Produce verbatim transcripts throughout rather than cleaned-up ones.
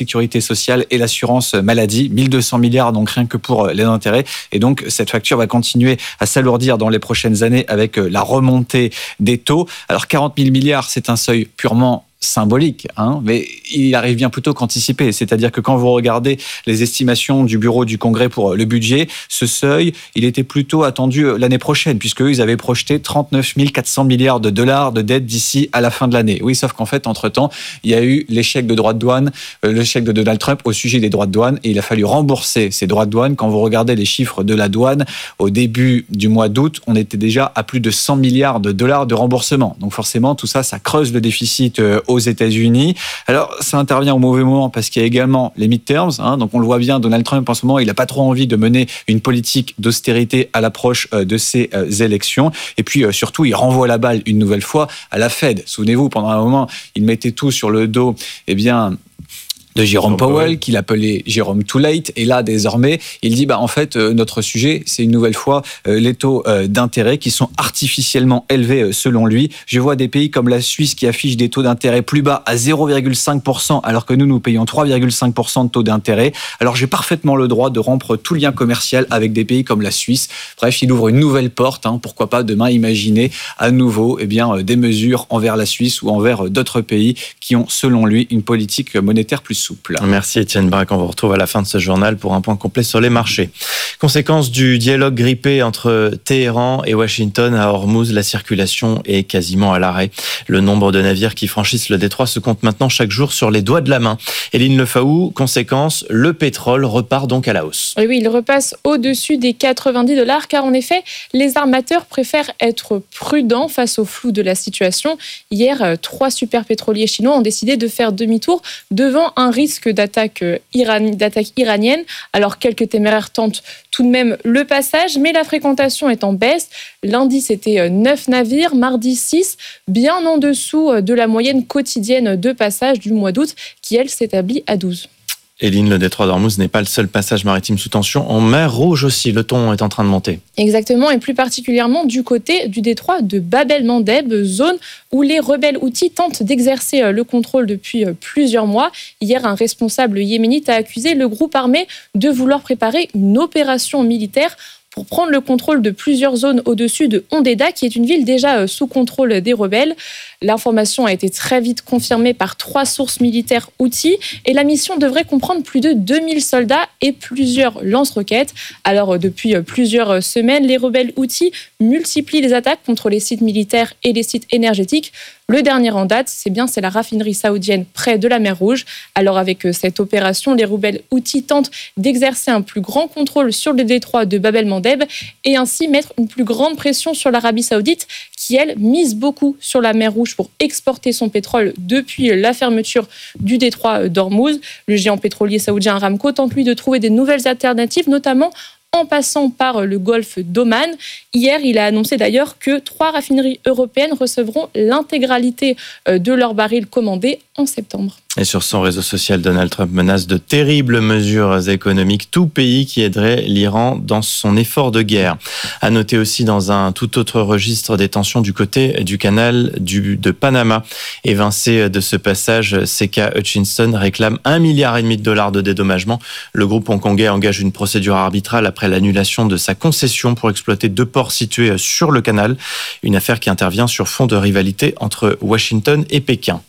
sécurité sociale et l'assurance maladie. mille deux cents milliards, donc rien que pour les intérêts. Et donc, cette facture va continuer à s'alourdir dans les prochaines années avec la remontée des taux. Alors, quarante mille milliards, c'est un seuil purement symbolique, hein, mais il arrive bien plutôt qu'anticipé. C'est-à-dire que quand vous regardez les estimations du bureau du Congrès pour le budget, ce seuil, il était plutôt attendu l'année prochaine, puisque eux, ils avaient projeté trente-neuf mille quatre cents milliards de dollars de dette d'ici à la fin de l'année. Oui, sauf qu'en fait, entre-temps, il y a eu l'échec de droits de douane, euh, l'échec de Donald Trump au sujet des droits de douane, et il a fallu rembourser ces droits de douane. Quand vous regardez les chiffres de la douane, au début du mois d'août, on était déjà à plus de cent milliards de dollars de remboursement. Donc forcément, tout ça, ça creuse le déficit euh, aux États-Unis. Alors, ça intervient au mauvais moment parce qu'il y a également les midterms. Hein, donc, on le voit bien, Donald Trump, en ce moment, il n'a pas trop envie de mener une politique d'austérité à l'approche de ces euh, élections. Et puis, euh, surtout, il renvoie la balle une nouvelle fois à la Fed. Souvenez-vous, pendant un moment, il mettait tout sur le dos, eh bien, de Jérôme Powell, qu'il appelait Jérôme Too Late. Et là, désormais, il dit, bah, en fait, euh, notre sujet, c'est une nouvelle fois euh, les taux euh, d'intérêt qui sont artificiellement élevés euh, selon lui. Je vois des pays comme la Suisse qui affichent des taux d'intérêt plus bas à zéro virgule cinq pour cent, alors que nous, nous payons trois virgule cinq pour cent de taux d'intérêt. Alors, j'ai parfaitement le droit de rompre tout lien commercial avec des pays comme la Suisse. Bref, il ouvre une nouvelle porte. Hein, pourquoi pas demain imaginer à nouveau eh bien, euh, des mesures envers la Suisse ou envers euh, d'autres pays qui ont, selon lui, une politique monétaire plus souple. Merci Étienne Braque, on vous retrouve à la fin de ce journal pour un point complet sur les marchés. Conséquence du dialogue grippé entre Téhéran et Washington à Hormuz, la circulation est quasiment à l'arrêt. Le nombre de navires qui franchissent le détroit se compte maintenant chaque jour sur les doigts de la main. Éline Lefaou, conséquence, le pétrole repart donc à la hausse. Oui, oui, il repasse au-dessus des quatre-vingt-dix dollars car en effet, les armateurs préfèrent être prudents face au flou de la situation. Hier, trois superpétroliers chinois ont décidé de faire demi-tour devant un risque d'attaque, iran... d'attaque iranienne. Alors, quelques téméraires tentent tout de même le passage, mais la fréquentation est en baisse. Lundi, c'était neuf navires, mardi six, bien en dessous de la moyenne quotidienne de passage du mois d'août, qui, elle, s'établit à douze. Éline, le détroit d'Ormuz n'est pas le seul passage maritime sous tension. En mer Rouge aussi, le ton est en train de monter. Exactement, et plus particulièrement du côté du détroit de Bab el-Mandeb, zone où les rebelles houthis tentent d'exercer le contrôle depuis plusieurs mois. Hier, un responsable yéménite a accusé le groupe armé de vouloir préparer une opération militaire pour prendre le contrôle de plusieurs zones au-dessus de Hondeda, qui est une ville déjà sous contrôle des rebelles. L'information a été très vite confirmée par trois sources militaires houthis et la mission devrait comprendre plus de deux mille soldats et plusieurs lance-roquettes. Alors, depuis plusieurs semaines, les rebelles houthis multiplient les attaques contre les sites militaires et les sites énergétiques. Le dernier en date, c'est bien, c'est la raffinerie saoudienne près de la mer Rouge. Alors, avec cette opération, les rebelles houthis tentent d'exercer un plus grand contrôle sur le détroit de Bab el-Mandeb et ainsi mettre une plus grande pression sur l'Arabie saoudite qui, elle, mise beaucoup sur la mer Rouge pour exporter son pétrole depuis la fermeture du détroit d'Ormuz. Le géant pétrolier saoudien Aramco tente, lui, de trouver des nouvelles alternatives, notamment en passant par le golfe d'Oman. Hier, il a annoncé d'ailleurs que trois raffineries européennes recevront l'intégralité de leurs barils commandés en septembre. Et sur son réseau social, Donald Trump menace de terribles mesures économiques, tout pays qui aiderait l'Iran dans son effort de guerre. À noter aussi dans un tout autre registre des tensions du côté du canal du, de Panama. Évincé de ce passage, C K Hutchison réclame un milliard et demi de dollars de dédommagement. Le groupe hongkongais engage une procédure arbitrale après l'annulation de sa concession pour exploiter deux ports situés sur le canal. Une affaire qui intervient sur fond de rivalité entre Washington et Pékin.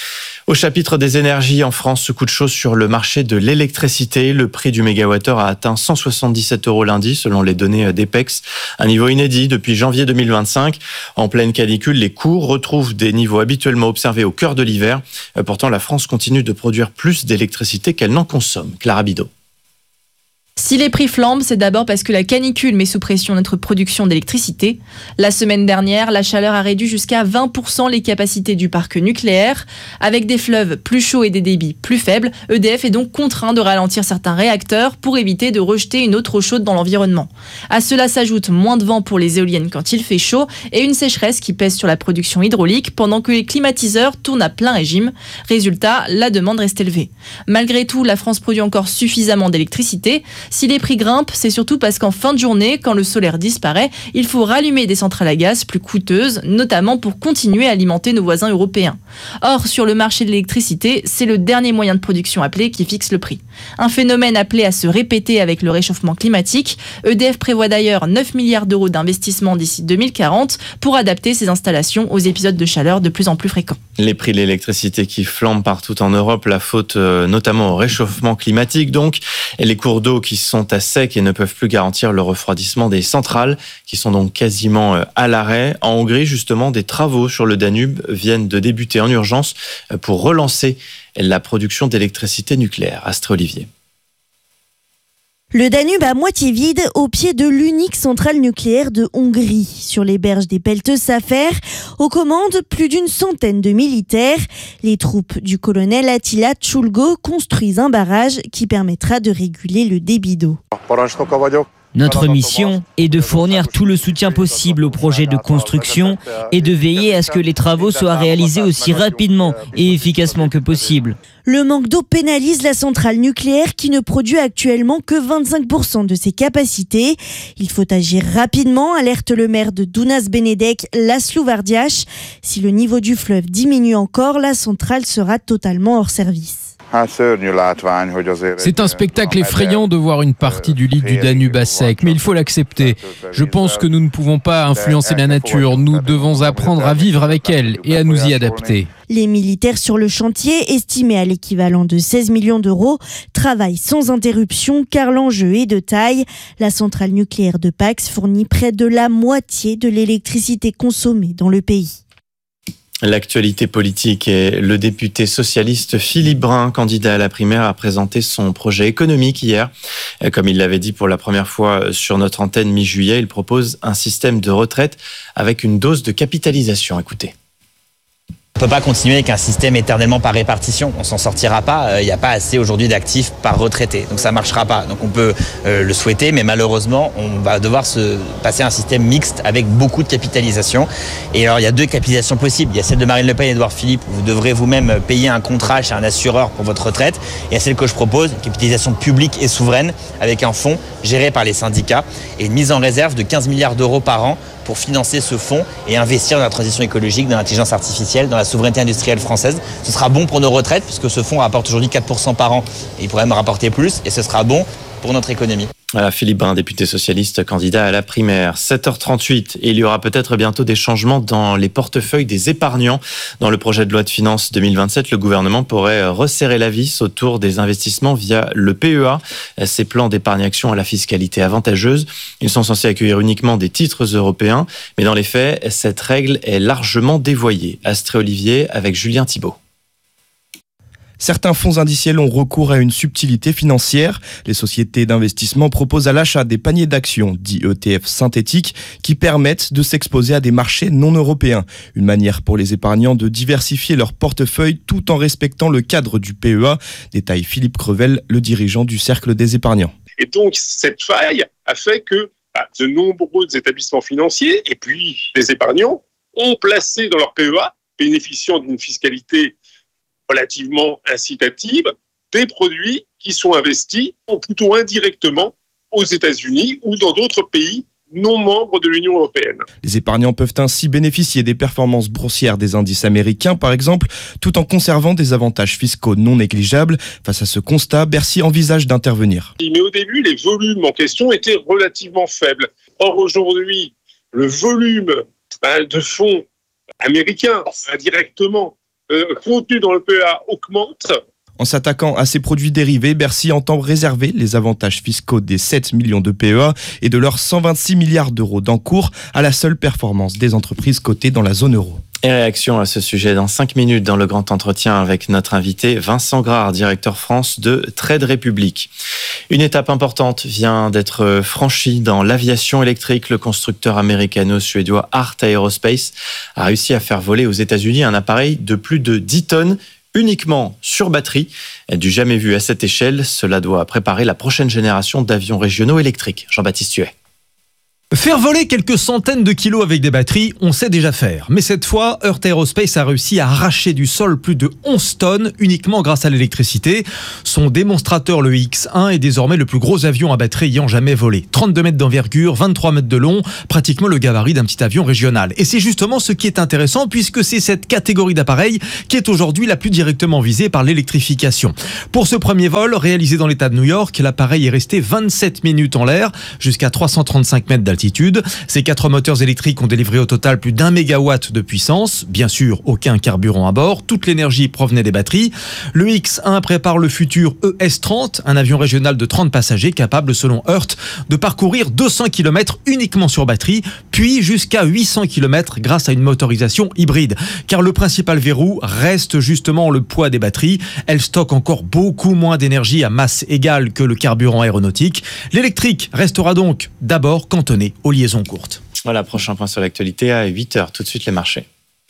Au chapitre des énergies, en France, ce coup de chaud sur le marché de l'électricité. Le prix du mégawattheure a atteint cent soixante-dix-sept euros lundi, selon les données d'Epex. Un niveau inédit depuis janvier deux mille vingt-cinq. En pleine canicule, les cours retrouvent des niveaux habituellement observés au cœur de l'hiver. Pourtant, la France continue de produire plus d'électricité qu'elle n'en consomme. Clara Bidot. Si les prix flambent, c'est d'abord parce que la canicule met sous pression notre production d'électricité. La semaine dernière, la chaleur a réduit jusqu'à vingt pour cent les capacités du parc nucléaire. Avec des fleuves plus chauds et des débits plus faibles, E D F est donc contraint de ralentir certains réacteurs pour éviter de rejeter une eau trop chaude dans l'environnement. À cela s'ajoute moins de vent pour les éoliennes quand il fait chaud et une sécheresse qui pèse sur la production hydraulique pendant que les climatiseurs tournent à plein régime. Résultat, la demande reste élevée. Malgré tout, la France produit encore suffisamment d'électricité. Si les prix grimpent, c'est surtout parce qu'en fin de journée, quand le solaire disparaît, il faut rallumer des centrales à gaz plus coûteuses, notamment pour continuer à alimenter nos voisins européens. Or, sur le marché de l'électricité, c'est le dernier moyen de production appelé qui fixe le prix. Un phénomène appelé à se répéter avec le réchauffement climatique. E D F prévoit d'ailleurs neuf milliards d'euros d'investissement d'ici deux mille quarante pour adapter ses installations aux épisodes de chaleur de plus en plus fréquents. Les prix de l'électricité qui flambent partout en Europe, la faute euh, notamment au réchauffement climatique donc, et les cours d'eau qui sont à sec et ne peuvent plus garantir le refroidissement des centrales, qui sont donc quasiment euh, à l'arrêt. En Hongrie, justement, des travaux sur le Danube viennent de débuter en urgence euh, pour relancer la production d'électricité nucléaire. Astrid Olivier. Le Danube à moitié vide au pied de l'unique centrale nucléaire de Hongrie. Sur les berges des pelleteuses Safer, aux commandes, plus d'une centaine de militaires. Les troupes du colonel Attila Czulgo construisent un barrage qui permettra de réguler le débit d'eau. Notre mission est de fournir tout le soutien possible au projet de construction et de veiller à ce que les travaux soient réalisés aussi rapidement et efficacement que possible. Le manque d'eau pénalise la centrale nucléaire qui ne produit actuellement que vingt-cinq pour cent de ses capacités. Il faut agir rapidement, alerte le maire de Dunas Benedek, Laszlo Vardias. Si le niveau du fleuve diminue encore, la centrale sera totalement hors service. C'est un spectacle effrayant de voir une partie du lit du Danube à sec, mais il faut l'accepter. Je pense que nous ne pouvons pas influencer la nature, nous devons apprendre à vivre avec elle et à nous y adapter. Les militaires sur le chantier, estimés à l'équivalent de seize millions d'euros, travaillent sans interruption car l'enjeu est de taille. La centrale nucléaire de Pax fournit près de la moitié de l'électricité consommée dans le pays. L'actualité politique et le député socialiste Philippe Brun, candidat à la primaire, a présenté son projet économique hier. Comme il l'avait dit pour la première fois sur notre antenne mi-juillet, il propose un système de retraite avec une dose de capitalisation. Écoutez. On ne peut pas continuer avec un système éternellement par répartition. On s'en sortira pas. Il n'y a pas assez aujourd'hui d'actifs par retraité. Donc ça ne marchera pas. Donc on peut euh, le souhaiter, mais malheureusement, on va devoir se passer à un système mixte avec beaucoup de capitalisation. Et alors il y a deux capitalisations possibles. Il y a celle de Marine Le Pen et Édouard Philippe. Où vous devrez vous-même payer un contrat chez un assureur pour votre retraite. Et il y a celle que je propose, une capitalisation publique et souveraine avec un fonds géré par les syndicats et une mise en réserve de quinze milliards d'euros par an pour financer ce fonds et investir dans la transition écologique, dans l'intelligence artificielle, dans la souveraineté industrielle française. Ce sera bon pour nos retraites puisque ce fonds rapporte aujourd'hui quatre pour cent par an et il pourrait même rapporter plus et ce sera bon pour notre économie. Voilà, Philippe Brun, député socialiste, candidat à la primaire. sept heures trente-huit, et il y aura peut-être bientôt des changements dans les portefeuilles des épargnants. Dans le projet de loi de finances deux mille vingt-sept, le gouvernement pourrait resserrer la vis autour des investissements via le P E A. Ces plans d'épargne-action à la fiscalité avantageuse, ils sont censés accueillir uniquement des titres européens, mais dans les faits, cette règle est largement dévoyée. Astrid Olivier avec Julien Thibault. Certains fonds indiciels ont recours à une subtilité financière. Les sociétés d'investissement proposent à l'achat des paniers d'actions, dits E T F synthétiques, qui permettent de s'exposer à des marchés non européens. Une manière pour les épargnants de diversifier leur portefeuille tout en respectant le cadre du P E A, détaille Philippe Crevel, le dirigeant du Cercle des épargnants. Et donc, cette faille a fait que bah, de nombreux établissements financiers et puis les épargnants ont placé dans leur P E A, bénéficiant d'une fiscalité relativement incitative, des produits qui sont investis plutôt indirectement aux États-Unis ou dans d'autres pays non membres de l'Union européenne. Les épargnants peuvent ainsi bénéficier des performances boursières des indices américains, par exemple, tout en conservant des avantages fiscaux non négligeables. Face à ce constat, Bercy envisage d'intervenir. Mais au début, les volumes en question étaient relativement faibles. Or, aujourd'hui, le volume de fonds américains, indirectement, Euh, contenu dans le P E A augmente. En s'attaquant à ces produits dérivés, Bercy entend réserver les avantages fiscaux des sept millions de P E A et de leurs cent vingt-six milliards d'euros d'encours à la seule performance des entreprises cotées dans la zone euro. Et réaction à ce sujet dans cinq minutes dans le grand entretien avec notre invité Vincent Grard, directeur France de Trade Republic. Une étape importante vient d'être franchie dans l'aviation électrique. Le constructeur américano-suédois Art Aerospace a réussi à faire voler aux États-Unis un appareil de plus de dix tonnes uniquement sur batterie. Du jamais vu à cette échelle, cela doit préparer la prochaine génération d'avions régionaux électriques. Jean-Baptiste Huet. Faire voler quelques centaines de kilos avec des batteries, on sait déjà faire. Mais cette fois, Heart Aerospace a réussi à arracher du sol plus de onze tonnes uniquement grâce à l'électricité. Son démonstrateur, le X un, est désormais le plus gros avion à batterie ayant jamais volé. trente-deux mètres d'envergure, vingt-trois mètres de long, pratiquement le gabarit d'un petit avion régional. Et c'est justement ce qui est intéressant puisque c'est cette catégorie d'appareils qui est aujourd'hui la plus directement visée par l'électrification. Pour ce premier vol, réalisé dans l'État de New York, l'appareil est resté vingt-sept minutes en l'air, jusqu'à trois cent trente-cinq mètres d'altitude. Ces quatre moteurs électriques ont délivré au total plus d'un mégawatt de puissance. Bien sûr, aucun carburant à bord. Toute l'énergie provenait des batteries. Le X un prépare le futur E S trente, un avion régional de trente passagers capable, selon Heart, de parcourir deux cents kilomètres uniquement sur batterie, puis jusqu'à huit cents kilomètres grâce à une motorisation hybride. Car le principal verrou reste justement le poids des batteries. Elles stockent encore beaucoup moins d'énergie à masse égale que le carburant aéronautique. L'électrique restera donc d'abord cantonné aux liaisons courtes. Voilà, prochain point sur l'actualité à huit heures. Tout de suite les marchés.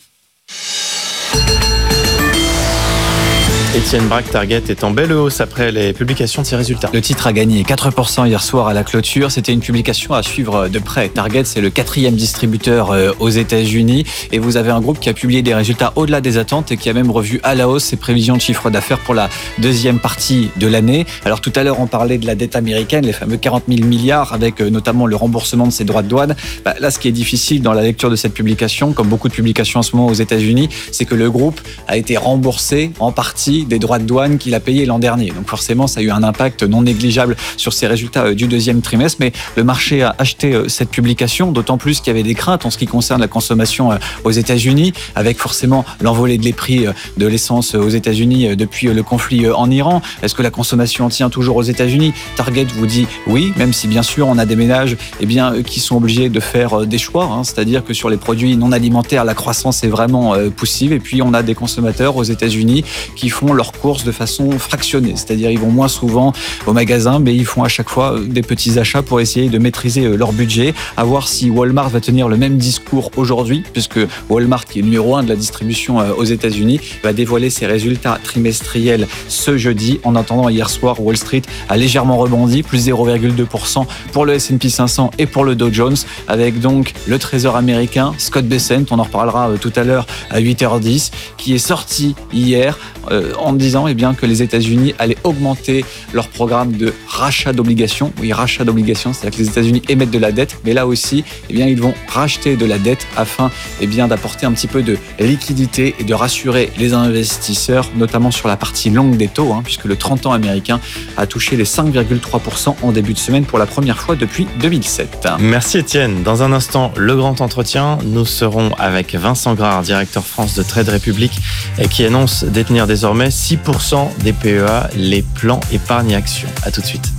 Étienne Braque, Target est en belle hausse après les publications de ses résultats. Le titre a gagné quatre pour cent hier soir à la clôture. C'était une publication à suivre de près. Target, c'est le quatrième distributeur aux États-Unis. Et vous avez un groupe qui a publié des résultats au-delà des attentes et qui a même revu à la hausse ses prévisions de chiffre d'affaires pour la deuxième partie de l'année. Alors tout à l'heure, on parlait de la dette américaine, les fameux quarante mille milliards, avec notamment le remboursement de ses droits de douane. Bah, là, ce qui est difficile dans la lecture de cette publication, comme beaucoup de publications en ce moment aux États-Unis, c'est que le groupe a été remboursé en partie des droits de douane qu'il a payés l'an dernier. Donc forcément, ça a eu un impact non négligeable sur ses résultats du deuxième trimestre, mais le marché a acheté cette publication, d'autant plus qu'il y avait des craintes en ce qui concerne la consommation aux États-Unis, avec forcément l'envolée des prix de l'essence aux États-Unis depuis le conflit en Iran. Est-ce que la consommation tient toujours aux États-Unis ? Target vous dit oui, même si bien sûr on a des ménages eh bien, qui sont obligés de faire des choix, hein, c'est-à-dire que sur les produits non alimentaires, la croissance est vraiment poussive, et puis on a des consommateurs aux États-Unis qui font leur courses de façon fractionnée, c'est-à-dire ils vont moins souvent au magasin, mais ils font à chaque fois des petits achats pour essayer de maîtriser leur budget. À voir si Walmart va tenir le même discours aujourd'hui, puisque Walmart, qui est numéro un de la distribution aux États-Unis, va dévoiler ses résultats trimestriels ce jeudi. En attendant, hier soir, Wall Street a légèrement rebondi, plus zéro virgule deux pour cent pour le S and P cinq cents et pour le Dow Jones, avec donc le trésor américain Scott Bessent, on en reparlera tout à l'heure à huit heures dix, qui est sorti hier euh, en disant eh bien, que les États-Unis allaient augmenter leur programme de rachat d'obligations. Oui, rachat d'obligations, c'est-à-dire que les États-Unis émettent de la dette, mais là aussi, eh bien, ils vont racheter de la dette afin eh bien, d'apporter un petit peu de liquidité et de rassurer les investisseurs, notamment sur la partie longue des taux, hein, puisque le trente ans américain a touché les cinq virgule trois pour cent en début de semaine pour la première fois depuis deux mille sept. Merci Étienne. Dans un instant, le grand entretien. Nous serons avec Vincent Grard, directeur France de Trade Republic, qui annonce détenir désormais six pour cent des P E A, les plans épargne action. À tout de suite.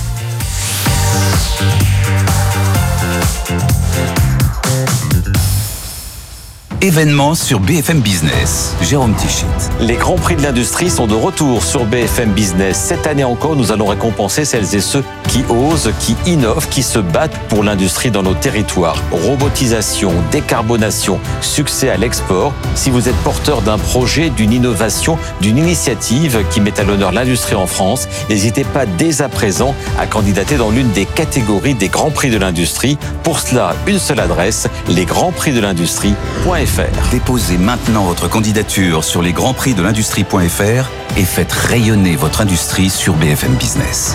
Événements sur B F M Business. Jérôme Tichit. Les grands prix de l'industrie sont de retour sur B F M Business. Cette année encore, nous allons récompenser celles et ceux qui osent, qui innovent, qui se battent pour l'industrie dans nos territoires. Robotisation, décarbonation, succès à l'export. Si vous êtes porteur d'un projet, d'une innovation, d'une initiative qui met à l'honneur l'industrie en France, n'hésitez pas dès à présent à candidater dans l'une des catégories des grands prix de l'industrie. Pour cela, une seule adresse, les grands prix de l'industrie point f r. Déposez maintenant votre candidature sur les grands prix de l'industrie point f r et faites rayonner votre industrie sur B F M Business.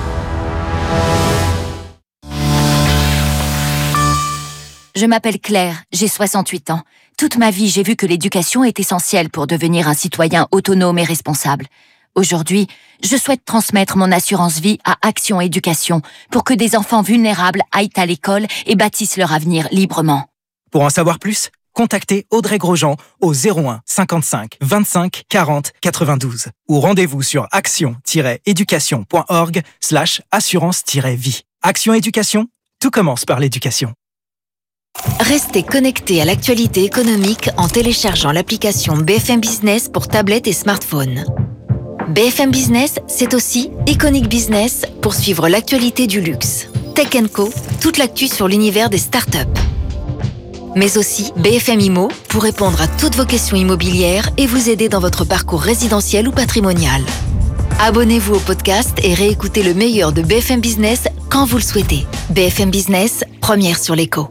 Je m'appelle Claire, j'ai soixante-huit ans. Toute ma vie, j'ai vu que l'éducation est essentielle pour devenir un citoyen autonome et responsable. Aujourd'hui, je souhaite transmettre mon assurance vie à Action Éducation pour que des enfants vulnérables aillent à l'école et bâtissent leur avenir librement. Pour en savoir plus, contactez Audrey Grosjean au zéro un cinquante-cinq vingt-cinq quarante quatre-vingt-douze ou rendez-vous sur action-éducation.org slash assurance-vie. Action Éducation, tout commence par l'éducation. Restez connectés à l'actualité économique en téléchargeant l'application B F M Business pour tablette et smartphone. B F M Business, c'est aussi Iconic Business pour suivre l'actualité du luxe. Tech and Co, toute l'actu sur l'univers des startups. Mais aussi B F M Immo pour répondre à toutes vos questions immobilières et vous aider dans votre parcours résidentiel ou patrimonial. Abonnez-vous au podcast et réécoutez le meilleur de B F M Business quand vous le souhaitez. B F M Business, première sur l'écho.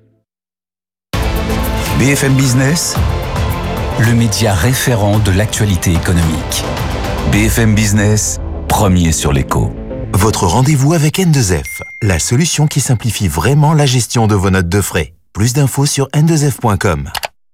B F M Business, le média référent de l'actualité économique. B F M Business, premier sur l'écho. Votre rendez-vous avec N deux F, la solution qui simplifie vraiment la gestion de vos notes de frais. Plus d'infos sur N deux F point com.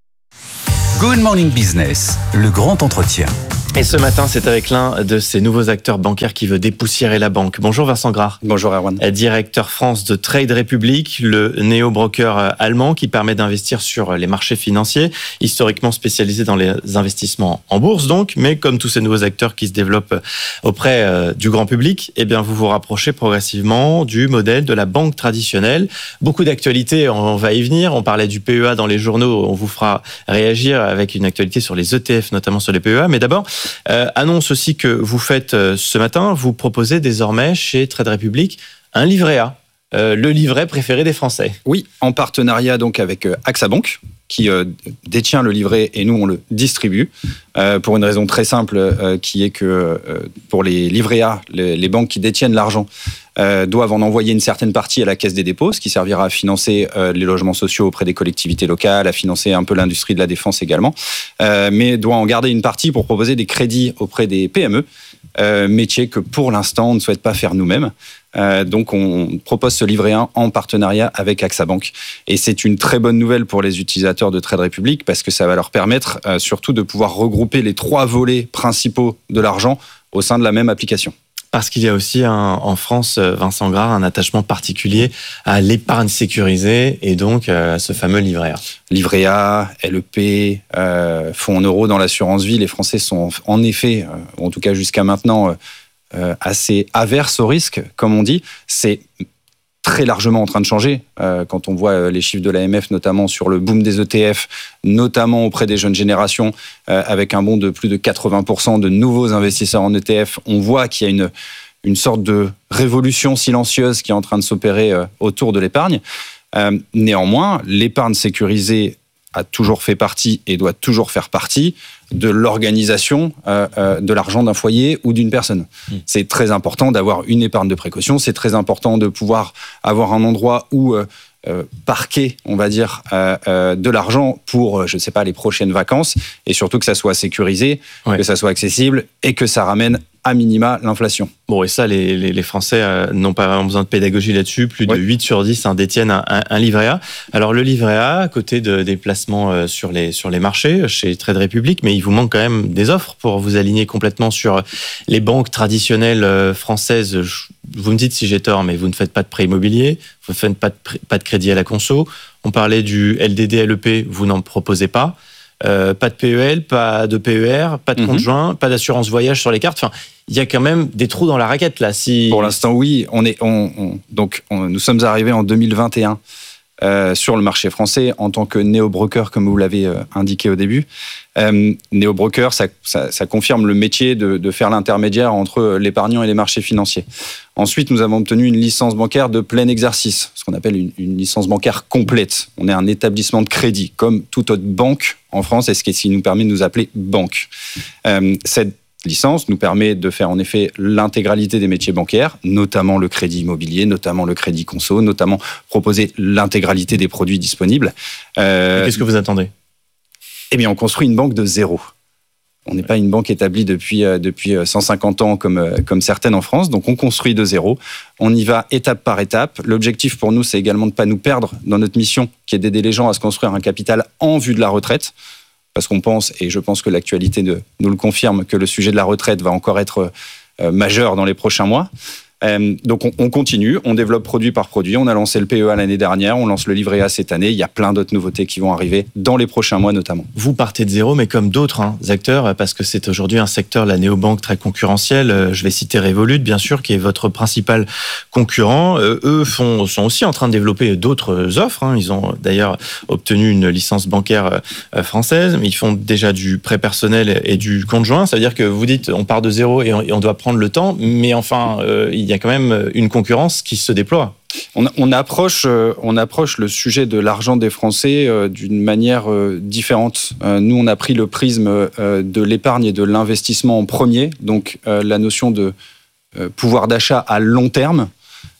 Good Morning Business, le grand entretien. Et ce matin, c'est avec l'un de ces nouveaux acteurs bancaires qui veut dépoussiérer la banque. Bonjour Vincent Grard. Bonjour Erwan. Directeur France de Trade Republic, le néo-broker allemand qui permet d'investir sur les marchés financiers, historiquement spécialisé dans les investissements en bourse donc, mais comme tous ces nouveaux acteurs qui se développent auprès du grand public, eh bien vous vous rapprochez progressivement du modèle de la banque traditionnelle. Beaucoup d'actualités, on va y venir. On parlait du P E A dans les journaux, on vous fera réagir avec une actualité sur les E T F, notamment sur les P E A. Mais d'abord, Euh, annonce aussi que vous faites euh, ce matin, vous proposez désormais chez Trade Republic un livret A, euh, le livret préféré des Français. Oui, en partenariat donc avec euh, AXA Bank, qui euh, détient le livret et nous on le distribue, euh, pour une raison très simple euh, qui est que euh, pour les livrets A, les, les banques qui détiennent l'argent euh, doivent en envoyer une certaine partie à la Caisse des dépôts, ce qui servira à financer euh, les logements sociaux auprès des collectivités locales, à financer un peu l'industrie de la défense également, euh, mais doit en garder une partie pour proposer des crédits auprès des P M E, euh, métier que pour l'instant on ne souhaite pas faire nous-mêmes. Euh, donc on propose ce livret A en partenariat avec AXA Bank. Et c'est une très bonne nouvelle pour les utilisateurs de Trade Republic parce que ça va leur permettre euh, surtout de pouvoir regrouper les trois volets principaux de l'argent au sein de la même application. Parce qu'il y a aussi un, en France, Vincent Grard, un attachement particulier à l'épargne sécurisée et donc à ce fameux livret A. Livret A, L E P, euh, fonds en euros dans l'assurance vie. Les Français sont en effet, euh, en tout cas jusqu'à maintenant, euh, euh, assez averses au risque, comme on dit. C'est très largement en train de changer euh, quand on voit les chiffres de l'A M F, notamment sur le boom des E T F, notamment auprès des jeunes générations, euh, avec un bond de plus de quatre-vingts pour cent de nouveaux investisseurs en E T F. On voit qu'il y a une, une sorte de révolution silencieuse qui est en train de s'opérer euh, autour de l'épargne. Euh, néanmoins, l'épargne sécurisée a toujours fait partie et doit toujours faire partie de l'organisation euh, euh, de l'argent d'un foyer ou d'une personne. Mmh. C'est très important d'avoir une épargne de précaution, c'est très important de pouvoir avoir un endroit où euh, euh, parquer, on va dire, euh, euh, de l'argent pour, je ne sais pas, les prochaines vacances, et surtout que ça soit sécurisé, ouais. que ça soit accessible et que ça ramène à minima l'inflation. Bon, et ça, les, les, les Français euh, n'ont pas vraiment besoin de pédagogie là-dessus. Plus de oui. huit sur dix hein, détiennent un, un, un livret A. Alors, le livret A, à côté de, des placements euh, sur, les, sur les marchés, chez Trade Republic, mais il vous manque quand même des offres pour vous aligner complètement sur les banques traditionnelles euh, françaises. Vous me dites si j'ai tort, mais vous ne faites pas de prêt immobilier, vous ne faites pas de, pas de crédit à la conso. On parlait du L D D, L E P, vous n'en proposez pas. Euh, pas de P E L, pas de P E R, pas de compte joint, pas d'assurance voyage sur les cartes. Enfin, il y a quand même des trous dans la raquette là. Si... Pour l'instant, oui. On est, on, on, donc, on, nous sommes arrivés en deux mille vingt et un euh, sur le marché français en tant que néo-broker, comme vous l'avez euh, indiqué au début. Euh, néo-broker, ça, ça, ça confirme le métier de, de faire l'intermédiaire entre l'épargnant et les marchés financiers. Ensuite, nous avons obtenu une licence bancaire de plein exercice, ce qu'on appelle une, une licence bancaire complète. On est un établissement de crédit, comme toute autre banque en France, et ce qui nous permet de nous appeler banque. Euh, cette licence nous permet de faire en effet l'intégralité des métiers bancaires, notamment le crédit immobilier, notamment le crédit conso, notamment proposer l'intégralité des produits disponibles. Euh, Qu'est-ce que vous attendez ? Eh bien, on construit une banque de zéro. On n'est pas une banque établie depuis, euh, depuis cent cinquante ans comme, euh, comme certaines en France. Donc, on construit de zéro. On y va étape par étape. L'objectif pour nous, c'est également de ne pas nous perdre dans notre mission, qui est d'aider les gens à se construire un capital en vue de la retraite. Parce qu'on pense, et je pense que l'actualité de, nous le confirme, que le sujet de la retraite va encore être euh, majeur dans les prochains mois. Euh, donc on, on continue, on développe produit par produit. On a lancé le P E A l'année dernière, on lance le livret A cette année. Il y a plein d'autres nouveautés qui vont arriver dans les prochains mois notamment. Vous partez de zéro, mais comme d'autres hein, acteurs, parce que c'est aujourd'hui un secteur, la néobanque, très concurrentiel. Je vais citer Revolut, bien sûr, qui est votre principal concurrent. Euh, eux font, sont aussi en train de développer d'autres offres. Hein. Ils ont d'ailleurs obtenu une licence bancaire euh, française, mais ils font déjà du prêt personnel et du compte joint. Ça veut dire que vous dites, on part de zéro et on, et on doit prendre le temps, mais enfin, euh, il y a quand même une concurrence qui se déploie. On, on, approche, on approche le sujet de l'argent des Français d'une manière différente. Nous, on a pris le prisme de l'épargne et de l'investissement en premier, donc la notion de pouvoir d'achat à long terme.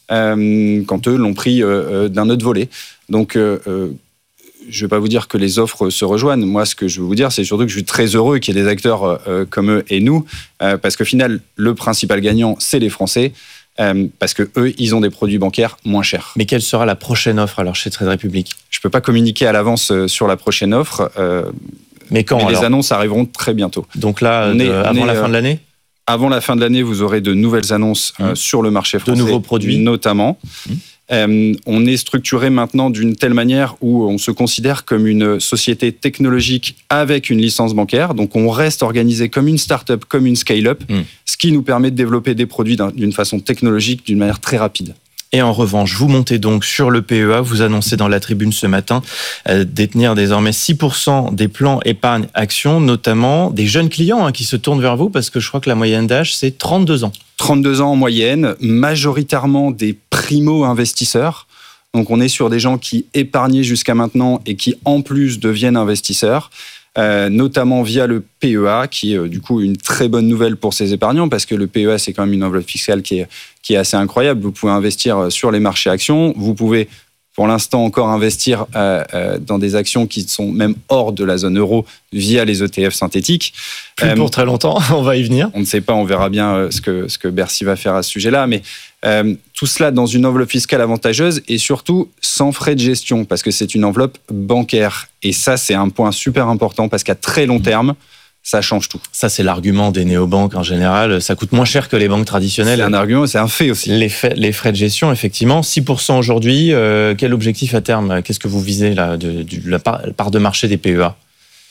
euh, quand eux l'ont pris euh, d'un autre volet. Donc, euh, euh, je ne vais pas vous dire que les offres se rejoignent. Moi, ce que je veux vous dire, c'est surtout que je suis très heureux qu'il y ait des acteurs euh, comme eux et nous, euh, parce qu'au final, le principal gagnant, c'est les Français. Euh, parce que eux, ils ont des produits bancaires moins chers. Mais quelle sera la prochaine offre alors chez Trade Republic ? Je ne peux pas communiquer à l'avance sur la prochaine offre. Euh, mais quand mais alors ? Les annonces arriveront très bientôt. Donc là, on de, est, on avant est, la fin de l'année ? Avant la fin de l'année, vous aurez de nouvelles annonces mmh. euh, sur le marché français. De nouveaux produits notamment. Mmh. Euh, on est structuré maintenant d'une telle manière où on se considère comme une société technologique avec une licence bancaire. Donc, on reste organisé comme une start-up, comme une scale-up, mmh. ce qui nous permet de développer des produits d'une façon technologique, d'une manière très rapide. Et en revanche, vous montez donc sur le P E A, vous annoncez dans la tribune ce matin euh, détenir désormais six pour cent des plans épargne action, notamment des jeunes clients hein, qui se tournent vers vous parce que je crois que la moyenne d'âge, c'est trente-deux ans. trente-deux ans en moyenne, majoritairement des primo-investisseurs. Donc on est sur des gens qui épargnaient jusqu'à maintenant et qui en plus deviennent investisseurs. Euh, notamment via le P E A, qui est euh, du coup une très bonne nouvelle pour ces épargnants, parce que le P E A, c'est quand même une enveloppe fiscale qui est, qui est assez incroyable. Vous pouvez investir sur les marchés actions, vous pouvez pour l'instant encore investir euh, euh, dans des actions qui sont même hors de la zone euro via les E T F synthétiques. Plus euh, pour très longtemps, on va y venir. On ne sait pas, on verra bien euh, ce, que, ce que Bercy va faire à ce sujet-là, mais euh, tout cela dans une enveloppe fiscale avantageuse et surtout sans frais de gestion, parce que c'est une enveloppe bancaire. Et ça, c'est un point super important, parce qu'à très long terme, ça change tout. Ça, c'est l'argument des néobanques en général. Ça coûte moins cher que les banques traditionnelles. C'est un argument, c'est un fait aussi. Les, fait, les frais de gestion, effectivement, six pour cent aujourd'hui. Euh, quel objectif à terme ? Qu'est-ce que vous visez là, de, de la part, part de marché des P E A ?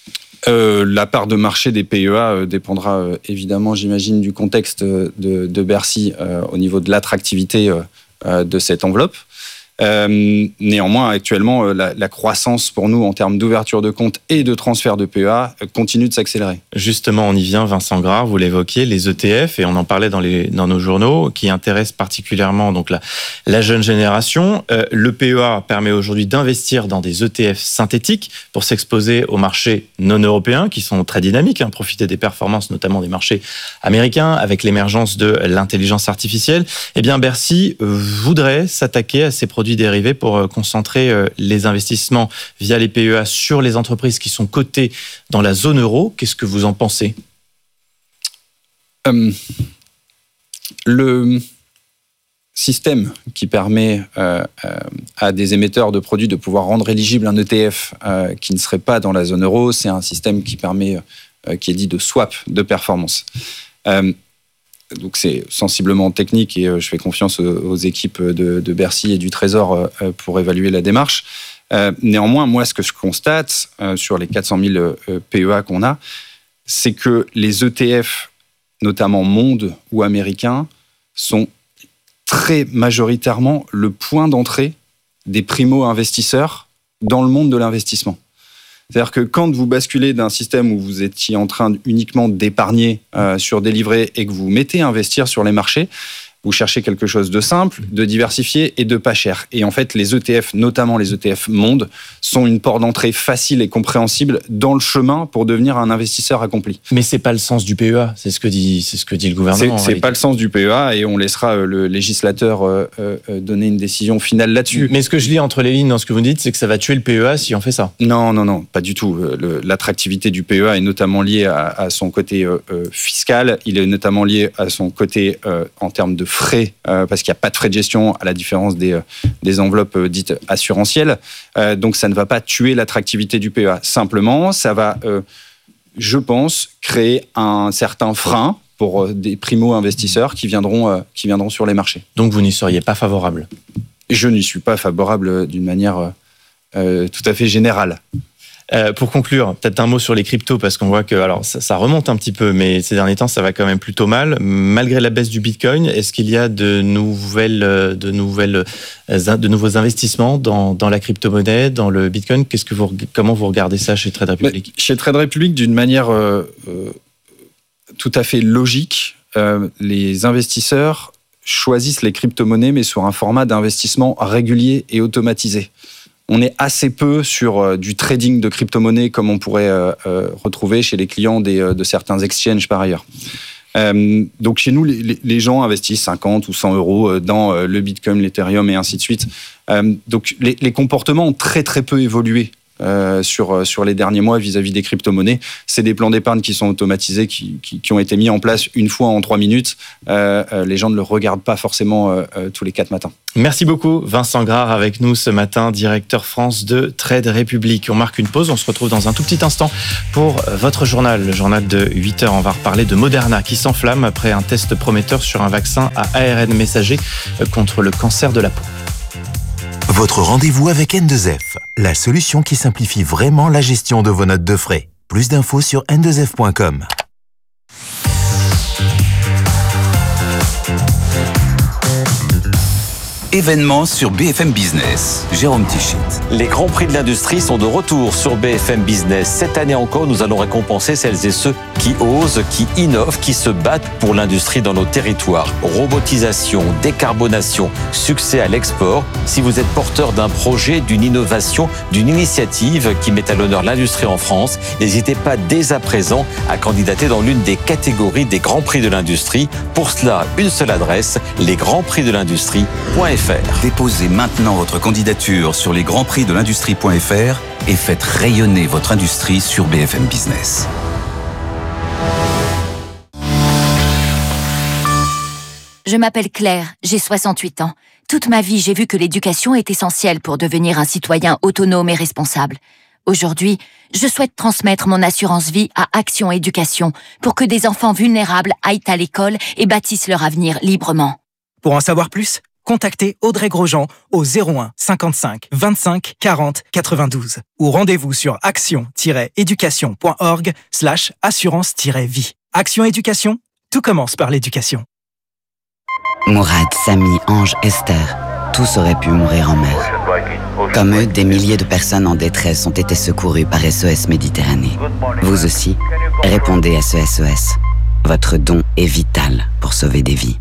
Euh, la part de marché des P E A euh, dépendra euh, évidemment, j'imagine, du contexte de, de Bercy euh, au niveau de l'attractivité euh, euh, de cette enveloppe. Euh, néanmoins, actuellement, la, la croissance pour nous en termes d'ouverture de compte et de transfert de P E A continue de s'accélérer. Justement, on y vient, Vincent Grard, vous l'évoquiez, les E T F, et on en parlait dans, les, dans nos journaux, qui intéressent particulièrement donc la, la jeune génération. Euh, le P E A permet aujourd'hui d'investir dans des E T F synthétiques pour s'exposer aux marchés non européens, qui sont très dynamiques, hein, profiter des performances notamment des marchés américains, avec l'émergence de l'intelligence artificielle. Eh bien, Bercy voudrait s'attaquer à ces produits dérivés pour concentrer les investissements via les P E A sur les entreprises qui sont cotées dans la zone euro. Qu'est-ce que vous en pensez ? euh, Le système qui permet euh, euh, à des émetteurs de produits de pouvoir rendre éligible un E T F euh, qui ne serait pas dans la zone euro, c'est un système qui permet, euh, qui est dit de swap de performance. Euh, Donc c'est sensiblement technique et je fais confiance aux équipes de, de Bercy et du Trésor pour évaluer la démarche. Euh, néanmoins, moi, ce que je constate euh, sur les quatre cent mille euh, P E A qu'on a, c'est que les E T F, notamment monde ou américains, sont très majoritairement le point d'entrée des primo-investisseurs dans le monde de l'investissement. C'est-à-dire que quand vous basculez d'un système où vous étiez en train uniquement d'épargner euh, sur des livrets et que vous mettez à investir sur les marchés, vous cherchez quelque chose de simple, de diversifié et de pas cher. Et en fait, les E T F, notamment les E T F monde, sont une porte d'entrée facile et compréhensible dans le chemin pour devenir un investisseur accompli. Mais c'est pas le sens du P E A, c'est ce que dit, c'est ce que dit le gouvernement. C'est, c'est pas le sens du P E A et on laissera le législateur euh, euh, donner une décision finale là-dessus. Mais ce que je lis entre les lignes dans ce que vous dites, c'est que ça va tuer le P E A si on fait ça. Non, non, non, pas du tout. Le, l'attractivité du P E A est notamment liée à, à son côté euh, fiscal. Il est notamment lié à son côté euh, en termes de frais, euh, parce qu'il n'y a pas de frais de gestion à la différence des, euh, des enveloppes euh, dites assurantielles. Euh, donc ça ne va pas tuer l'attractivité du P E A. Simplement, ça va, euh, je pense, créer un certain frein pour euh, des primo-investisseurs qui viendront, euh, qui viendront sur les marchés. Donc vous n'y seriez pas favorable ? Je n'y suis pas favorable d'une manière euh, euh, tout à fait générale. Euh, pour conclure, peut-être un mot sur les cryptos, parce qu'on voit que alors ça, ça remonte un petit peu, mais ces derniers temps, ça va quand même plutôt mal. Malgré la baisse du Bitcoin, est-ce qu'il y a de nouvelles, de nouvelles, de nouveaux investissements dans, dans la crypto-monnaie, dans le Bitcoin ? Qu'est-ce que vous, comment vous regardez ça chez Trade Republic ? Mais chez Trade Republic, d'une manière euh, euh, tout à fait logique, euh, les investisseurs choisissent les crypto-monnaies, mais sur un format d'investissement régulier et automatisé. On est assez peu sur euh, du trading de crypto-monnaies comme on pourrait euh, euh, retrouver chez les clients des, euh, de certains exchanges par ailleurs. Euh, donc chez nous, les, les gens investissent cinquante ou cent euros dans le Bitcoin, l'Ethereum et ainsi de suite. Euh, donc les, les comportements ont très très peu évolué. Euh, sur, sur les derniers mois vis-à-vis des crypto-monnaies. C'est des plans d'épargne qui sont automatisés, qui, qui, qui ont été mis en place une fois en trois minutes. Euh, euh, les gens ne le regardent pas forcément euh, euh, tous les quatre matins. Merci beaucoup Vincent Grard avec nous ce matin, directeur France de Trade Republic. On marque une pause, on se retrouve dans un tout petit instant pour votre journal, le journal de huit heures. On va reparler de Moderna qui s'enflamme après un test prometteur sur un vaccin à A R N messager contre le cancer de la peau. Votre rendez-vous avec N deux F, la solution qui simplifie vraiment la gestion de vos notes de frais. Plus d'infos sur N deux F point com. Événements sur B F M Business. Jérôme Tichit. Les grands prix de l'industrie sont de retour sur B F M Business. Cette année encore, nous allons récompenser celles et ceux qui osent, qui innovent, qui se battent pour l'industrie dans nos territoires. Robotisation, décarbonation, succès à l'export. Si vous êtes porteur d'un projet, d'une innovation, d'une initiative qui met à l'honneur l'industrie en France, n'hésitez pas dès à présent à candidater dans l'une des catégories des grands prix de l'industrie. Pour cela, une seule adresse, les grands prix de l'industrie point f r. Déposez maintenant votre candidature sur les grands prix de l'industrie point f r et faites rayonner votre industrie sur B F M Business. Je m'appelle Claire, j'ai soixante-huit ans. Toute ma vie, j'ai vu que l'éducation est essentielle pour devenir un citoyen autonome et responsable. Aujourd'hui, je souhaite transmettre mon assurance vie à Action Éducation pour que des enfants vulnérables aillent à l'école et bâtissent leur avenir librement. Pour en savoir plus, contactez Audrey Grosjean au zéro un cinquante-cinq vingt-cinq quarante quatre-vingt-douze ou rendez-vous sur action-éducation.org slash assurance-vie. Action Éducation, tout commence par l'éducation. Mourad, Samy, Ange, Esther, tous auraient pu mourir en mer. Comme eux, des milliers de personnes en détresse ont été secourues par S O S Méditerranée. Vous aussi, répondez à ce S O S. Votre don est vital pour sauver des vies.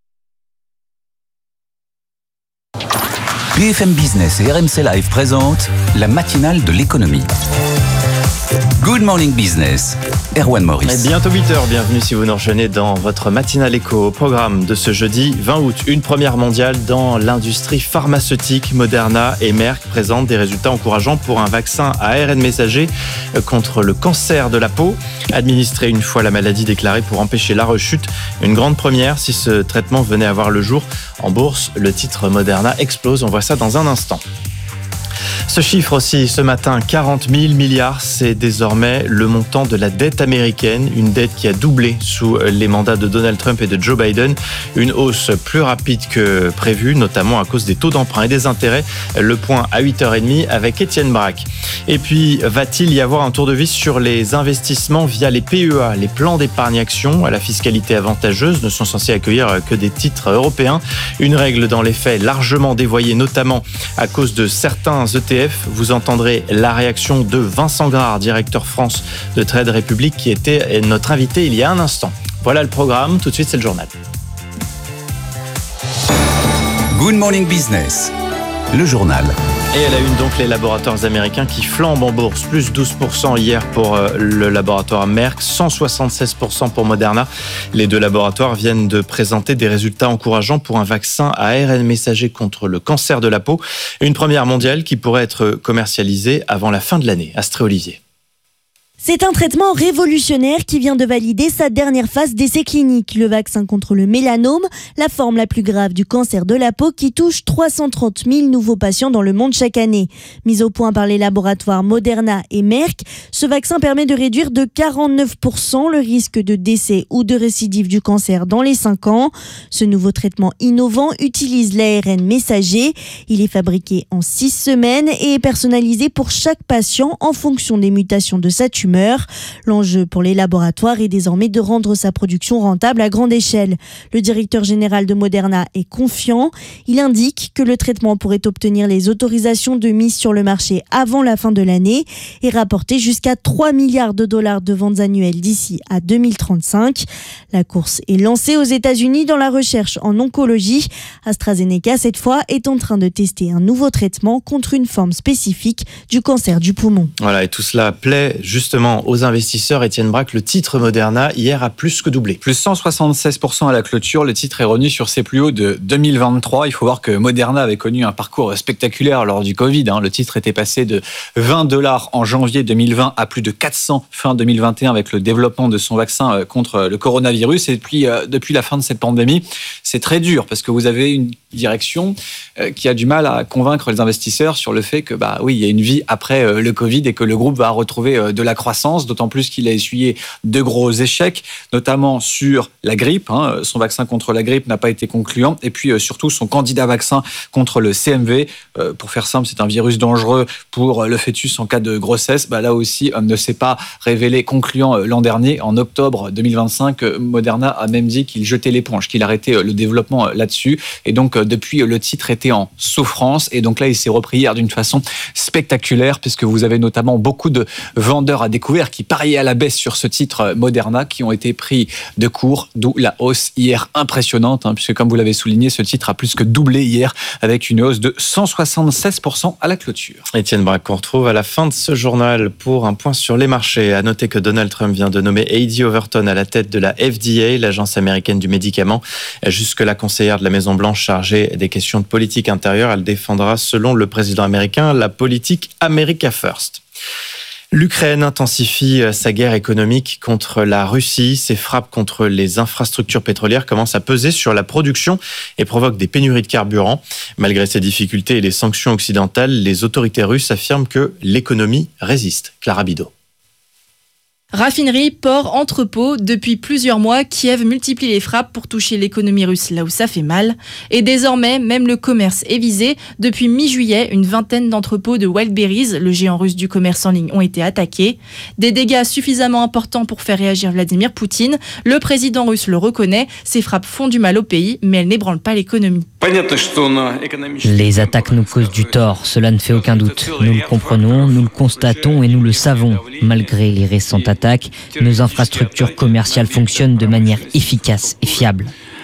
B F M Business et R M C Live présentent la matinale de l'économie. Good Morning Business, Erwan Maurice. Et bientôt huit heures, bienvenue si vous nous rejoignez dans votre matinale éco. Au programme de ce jeudi vingt août, une première mondiale dans l'industrie pharmaceutique. Moderna et Merck présentent des résultats encourageants pour un vaccin à A R N messager contre le cancer de la peau. Administré une fois la maladie déclarée pour empêcher la rechute, une grande première si ce traitement venait à voir le jour en bourse. Le titre Moderna explose, on voit ça dans un instant. Ce chiffre aussi, ce matin, quarante mille milliards, c'est désormais le montant de la dette américaine, une dette qui a doublé sous les mandats de Donald Trump et de Joe Biden, une hausse plus rapide que prévue, notamment à cause des taux d'emprunt et des intérêts. Le point à huit heures trente avec Étienne Braque. Et puis, va-t-il y avoir un tour de vis sur les investissements via les P E A, les plans d'épargne action à la fiscalité avantageuse ne sont censés accueillir que des titres européens. Une règle dans les faits largement dévoyée, notamment à cause de certains E T F. Vous entendrez la réaction de Vincent Grard, directeur France de Trade Republic, qui était notre invité il y a un instant. Voilà le programme, tout de suite c'est le journal. Good Morning Business, le journal. Et à la une donc les laboratoires américains qui flambent en bourse, plus douze pour cent hier pour le laboratoire Merck, cent soixante-seize pour cent pour Moderna. Les deux laboratoires viennent de présenter des résultats encourageants pour un vaccin à A R N messager contre le cancer de la peau. Une première mondiale qui pourrait être commercialisée avant la fin de l'année. Astrée Olivier. C'est un traitement révolutionnaire qui vient de valider sa dernière phase d'essai clinique. Le vaccin contre le mélanome, la forme la plus grave du cancer de la peau qui touche trois cent trente mille nouveaux patients dans le monde chaque année. Mis au point par les laboratoires Moderna et Merck, ce vaccin permet de réduire de quarante-neuf pour cent le risque de décès ou de récidive du cancer dans les cinq ans. Ce nouveau traitement innovant utilise l'A R N messager. Il est fabriqué en six semaines et est personnalisé pour chaque patient en fonction des mutations de sa tumeur. L'enjeu pour les laboratoires est désormais de rendre sa production rentable à grande échelle. Le directeur général de Moderna est confiant. Il indique que le traitement pourrait obtenir les autorisations de mise sur le marché avant la fin de l'année et rapporter jusqu'à trois milliards de dollars de ventes annuelles d'ici à deux mille trente-cinq. La course est lancée aux États-Unis dans la recherche en oncologie. AstraZeneca, cette fois, est en train de tester un nouveau traitement contre une forme spécifique du cancer du poumon. Voilà, et tout cela plaît justement justement aux investisseurs, Étienne Braque, le titre Moderna hier a plus que doublé. Plus cent soixante-seize pour cent à la clôture, le titre est revenu sur ses plus hauts de deux mille vingt-trois. Il faut voir que Moderna avait connu un parcours spectaculaire lors du Covid. Le titre était passé de vingt dollars en janvier deux mille vingt à plus de quatre cents fin deux mille vingt et un avec le développement de son vaccin contre le coronavirus. Et depuis, depuis la fin de cette pandémie, c'est très dur parce que vous avez une direction qui a du mal à convaincre les investisseurs sur le fait que, bah oui, il y a une vie après le Covid et que le groupe va retrouver de la croissance, d'autant plus qu'il a essuyé de gros échecs, notamment sur la grippe. Hein. Son vaccin contre la grippe n'a pas été concluant. Et puis surtout son candidat vaccin contre le C M V. Euh, pour faire simple, c'est un virus dangereux pour le fœtus en cas de grossesse. Bah, là aussi, euh, ne s'est pas révélé concluant euh, l'an dernier. En octobre deux mille vingt-cinq, euh, Moderna a même dit qu'il jetait l'éponge, qu'il arrêtait euh, le développement euh, là-dessus. Et donc, euh, depuis, euh, le titre était en souffrance. Et donc là, il s'est repris hier d'une façon spectaculaire, puisque vous avez notamment beaucoup de vendeurs à découvert qui pariaient à la baisse sur ce titre euh, Moderna, qui ont été pris de court, d'où la hausse hier impressionnante, hein, puisque comme vous l'avez souligné, ce titre a plus que doublé hier, avec une hausse de cent soixante-seize pour cent à la clôture. Étienne Braque, qu'on retrouve à la fin de ce journal pour un point sur les marchés. À noter que Donald Trump vient de nommer Heidi Overton à la tête de la F D A, l'agence américaine du médicament. Jusque-là conseillère de la Maison-Blanche chargée des questions de politique intérieure, elle défendra, selon le président américain, la politique America First. L'Ukraine intensifie sa guerre économique contre la Russie. Ses frappes contre les infrastructures pétrolières commencent à peser sur la production et provoquent des pénuries de carburant. Malgré ces difficultés et les sanctions occidentales, les autorités russes affirment que l'économie résiste. Clara Bidot. Raffinerie, port, entrepôt, depuis plusieurs mois, Kiev multiplie les frappes pour toucher l'économie russe là où ça fait mal. Et désormais, même le commerce est visé. Depuis mi-juillet, une vingtaine d'entrepôts de Wildberries, le géant russe du commerce en ligne, ont été attaqués. Des dégâts suffisamment importants pour faire réagir Vladimir Poutine. Le président russe le reconnaît, ces frappes font du mal au pays, mais elles n'ébranlent pas l'économie. Les attaques nous causent du tort, cela ne fait aucun doute. Nous le comprenons, nous le constatons et nous le savons. Malgré les récentes attaques, nos infrastructures commerciales fonctionnent de manière efficace et fiable.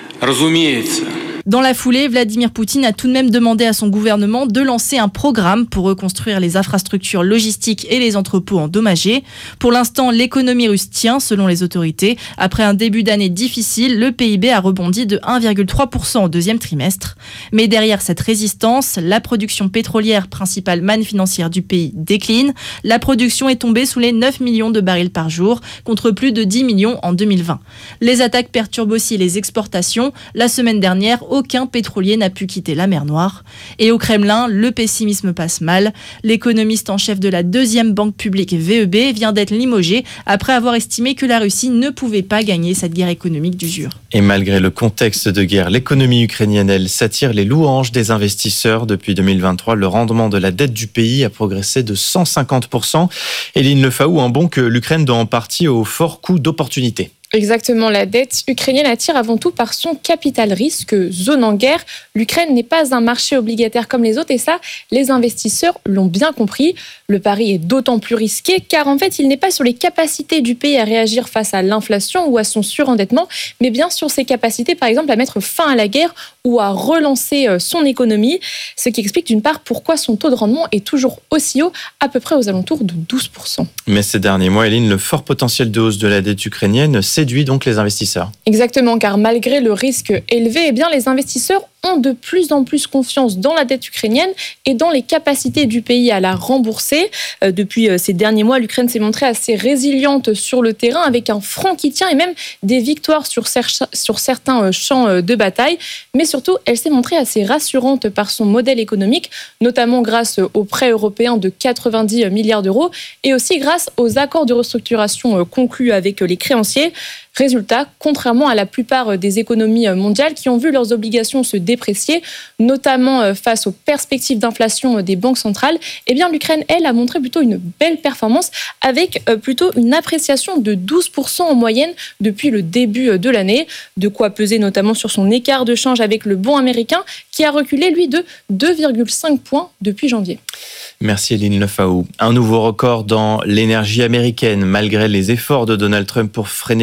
Dans la foulée, Vladimir Poutine a tout de même demandé à son gouvernement de lancer un programme pour reconstruire les infrastructures logistiques et les entrepôts endommagés. Pour l'instant, l'économie russe tient, selon les autorités. Après un début d'année difficile, le P I B a rebondi de un virgule trois pour cent au deuxième trimestre. Mais derrière cette résistance, la production pétrolière, principale manne financière du pays, décline. La production est tombée sous les neuf millions de barils par jour, contre plus de dix millions en deux mille vingt. Les attaques perturbent aussi les exportations. La semaine dernière, aucun pétrolier n'a pu quitter la mer Noire. Et au Kremlin, le pessimisme passe mal. L'économiste en chef de la deuxième banque publique V E B vient d'être limogé après avoir estimé que la Russie ne pouvait pas gagner cette guerre économique d'usure. Et malgré le contexte de guerre, l'économie ukrainienne, elle, s'attire les louanges des investisseurs. Depuis deux mille vingt-trois, le rendement de la dette du pays a progressé de cent cinquante pour cent. Éline Lefaou, un bond que l'Ukraine doit en partie au fort coût d'opportunité. Exactement, la dette ukrainienne attire avant tout par son capital risque. Zone en guerre, l'Ukraine n'est pas un marché obligataire comme les autres et ça, les investisseurs l'ont bien compris. Le pari est d'autant plus risqué car en fait, il n'est pas sur les capacités du pays à réagir face à l'inflation ou à son surendettement, mais bien sur ses capacités par exemple à mettre fin à la guerre ou à relancer son économie, ce qui explique d'une part pourquoi son taux de rendement est toujours aussi haut, à peu près aux alentours de douze pour cent. Mais ces derniers mois, Éline, le fort potentiel de hausse de la dette ukrainienne séduit donc les investisseurs. Exactement, car malgré le risque élevé, eh bien, les investisseurs ont de plus en plus confiance dans la dette ukrainienne et dans les capacités du pays à la rembourser. Euh, depuis euh, ces derniers mois, l'Ukraine s'est montrée assez résiliente sur le terrain avec un front qui tient et même des victoires sur, cer- sur certains euh, champs euh, de bataille. Mais surtout, elle s'est montrée assez rassurante par son modèle économique, notamment grâce aux prêts européens de quatre-vingt-dix milliards d'euros et aussi grâce aux accords de restructuration euh, conclus avec euh, les créanciers. Résultat, contrairement à la plupart des économies mondiales qui ont vu leurs obligations se déprécier, notamment face aux perspectives d'inflation des banques centrales, eh bien l'Ukraine, elle, a montré plutôt une belle performance avec plutôt une appréciation de douze pour cent en moyenne depuis le début de l'année. De quoi peser notamment sur son écart de change avec le bon américain qui a reculé, lui, de deux virgule cinq points depuis janvier. Merci Éline Lefaou. Un nouveau record dans l'énergie américaine. Malgré les efforts de Donald Trump pour freiner les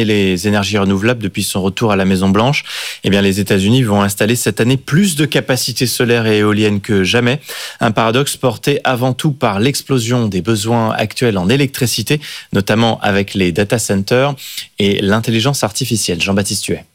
les énergies renouvelables depuis son retour à la Maison-Blanche. Eh bien, les États-Unis vont installer cette année plus de capacités solaires et éoliennes que jamais. Un paradoxe porté avant tout par l'explosion des besoins actuels en électricité, notamment avec les data centers et l'intelligence artificielle. Jean-Baptiste Huet.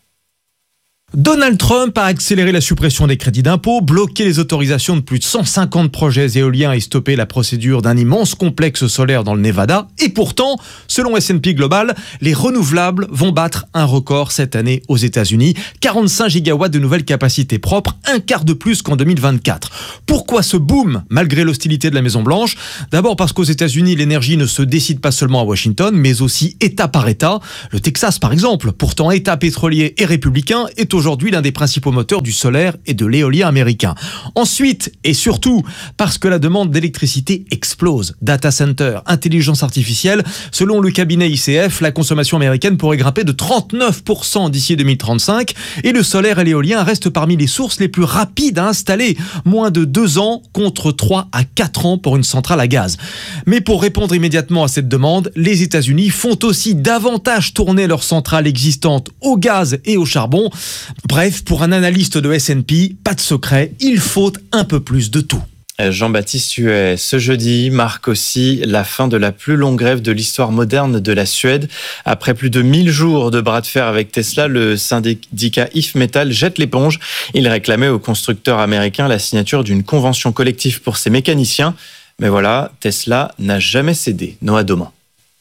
Donald Trump a accéléré la suppression des crédits d'impôt, bloqué les autorisations de plus de cent cinquante projets éoliens et stoppé la procédure d'un immense complexe solaire dans le Nevada. Et pourtant, selon S and P Global, les renouvelables vont battre un record cette année aux États-Unis. quarante-cinq gigawatts de nouvelles capacités propres, un quart de plus qu'en deux mille vingt-quatre. Pourquoi ce boom, malgré l'hostilité de la Maison-Blanche ? D'abord parce qu'aux États-Unis, l'énergie ne se décide pas seulement à Washington, mais aussi État par État. Le Texas, par exemple, pourtant État pétrolier et républicain, est aujourd'hui l'un des principaux moteurs du solaire et de l'éolien américain. Ensuite, et surtout, parce que la demande d'électricité explose. Data center, intelligence artificielle, selon le cabinet I C F, la consommation américaine pourrait grimper de trente-neuf pour cent d'ici deux mille trente-cinq et le solaire et l'éolien restent parmi les sources les plus rapides à installer. Moins de deux ans contre trois à quatre ans pour une centrale à gaz. Mais pour répondre immédiatement à cette demande, les États-Unis font aussi davantage tourner leurs centrales existantes au gaz et au charbon. Bref, pour un analyste de S and P, pas de secret, il faut un peu plus de tout. Jean-Baptiste Huet, ce jeudi marque aussi la fin de la plus longue grève de l'histoire moderne de la Suède. Après plus de mille jours de bras de fer avec Tesla, le syndicat Ifmetal jette l'éponge. Il réclamait au constructeur américain la signature d'une convention collective pour ses mécaniciens. Mais voilà, Tesla n'a jamais cédé. Noah Doman.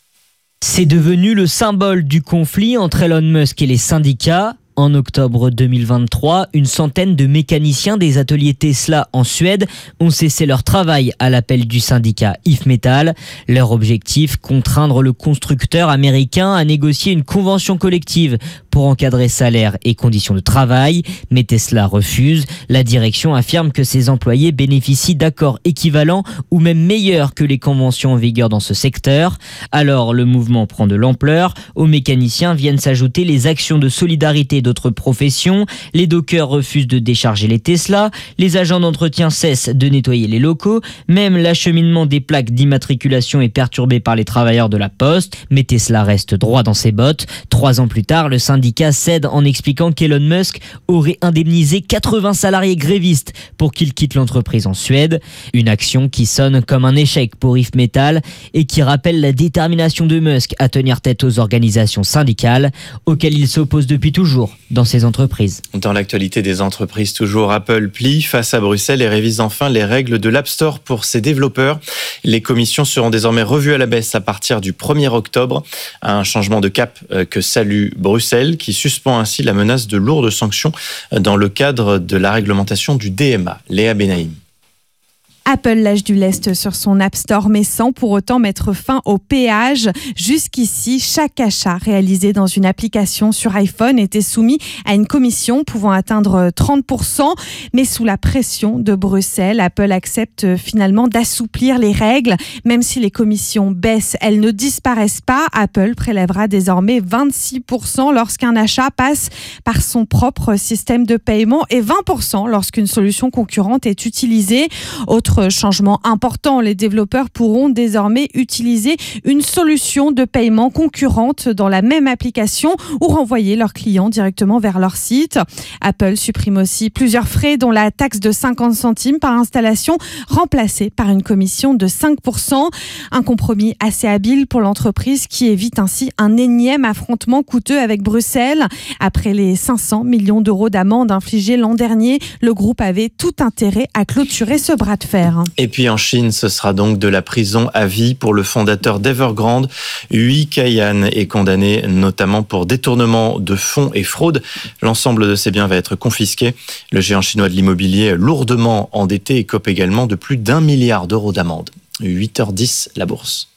C'est devenu le symbole du conflit entre Elon Musk et les syndicats. En octobre deux mille vingt-trois, une centaine de mécaniciens des ateliers Tesla en Suède ont cessé leur travail à l'appel du syndicat Ifmetal. Leur objectif, contraindre le constructeur américain à négocier une convention collective pour encadrer salaire et conditions de travail. Mais Tesla refuse. La direction affirme que ses employés bénéficient d'accords équivalents ou même meilleurs que les conventions en vigueur dans ce secteur. Alors le mouvement prend de l'ampleur. Aux mécaniciens viennent s'ajouter les actions de solidarité d'autres professions. Les dockers refusent de décharger les Tesla. Les agents d'entretien cessent de nettoyer les locaux. Même l'acheminement des plaques d'immatriculation est perturbé par les travailleurs de la Poste. Mais Tesla reste droit dans ses bottes. Trois ans plus tard, le syndicat cède en expliquant qu'Elon Musk aurait indemnisé quatre-vingts salariés grévistes pour qu'ils quittent l'entreprise en Suède. Une action qui sonne comme un échec pour Ifmetal et qui rappelle la détermination de Musk à tenir tête aux organisations syndicales auxquelles il s'oppose depuis toujours dans ces entreprises. Dans l'actualité des entreprises, toujours, Apple plie face à Bruxelles et révise enfin les règles de l'App Store pour ses développeurs. Les commissions seront désormais revues à la baisse à partir du premier octobre. Un changement de cap que salue Bruxelles, qui suspend ainsi la menace de lourdes sanctions dans le cadre de la réglementation du D M A. Léa Benaïm. Apple lâche du lest sur son App Store, mais sans pour autant mettre fin au péage. Jusqu'ici, chaque achat réalisé dans une application sur iPhone était soumis à une commission pouvant atteindre trente pour cent. Mais sous la pression de Bruxelles, Apple accepte finalement d'assouplir les règles. Même si les commissions baissent, elles ne disparaissent pas. Apple prélèvera désormais vingt-six pour cent lorsqu'un achat passe par son propre système de paiement et vingt pour cent lorsqu'une solution concurrente est utilisée. Autre changement important, les développeurs pourront désormais utiliser une solution de paiement concurrente dans la même application ou renvoyer leurs clients directement vers leur site. Apple supprime aussi plusieurs frais, dont la taxe de cinquante centimes par installation, remplacée par une commission de cinq pour cent. Un compromis assez habile pour l'entreprise qui évite ainsi un énième affrontement coûteux avec Bruxelles. Après les cinq cents millions d'euros d'amende infligées l'an dernier, le groupe avait tout intérêt à clôturer ce bras de fer. Et puis en Chine, ce sera donc de la prison à vie pour le fondateur d'Evergrande. Hui Kaiyan est condamné notamment pour détournement de fonds et fraude. L'ensemble de ses biens va être confisqué. Le géant chinois de l'immobilier, lourdement endetté, écope également de plus d'un milliard d'euros d'amende. huit heures dix, la bourse.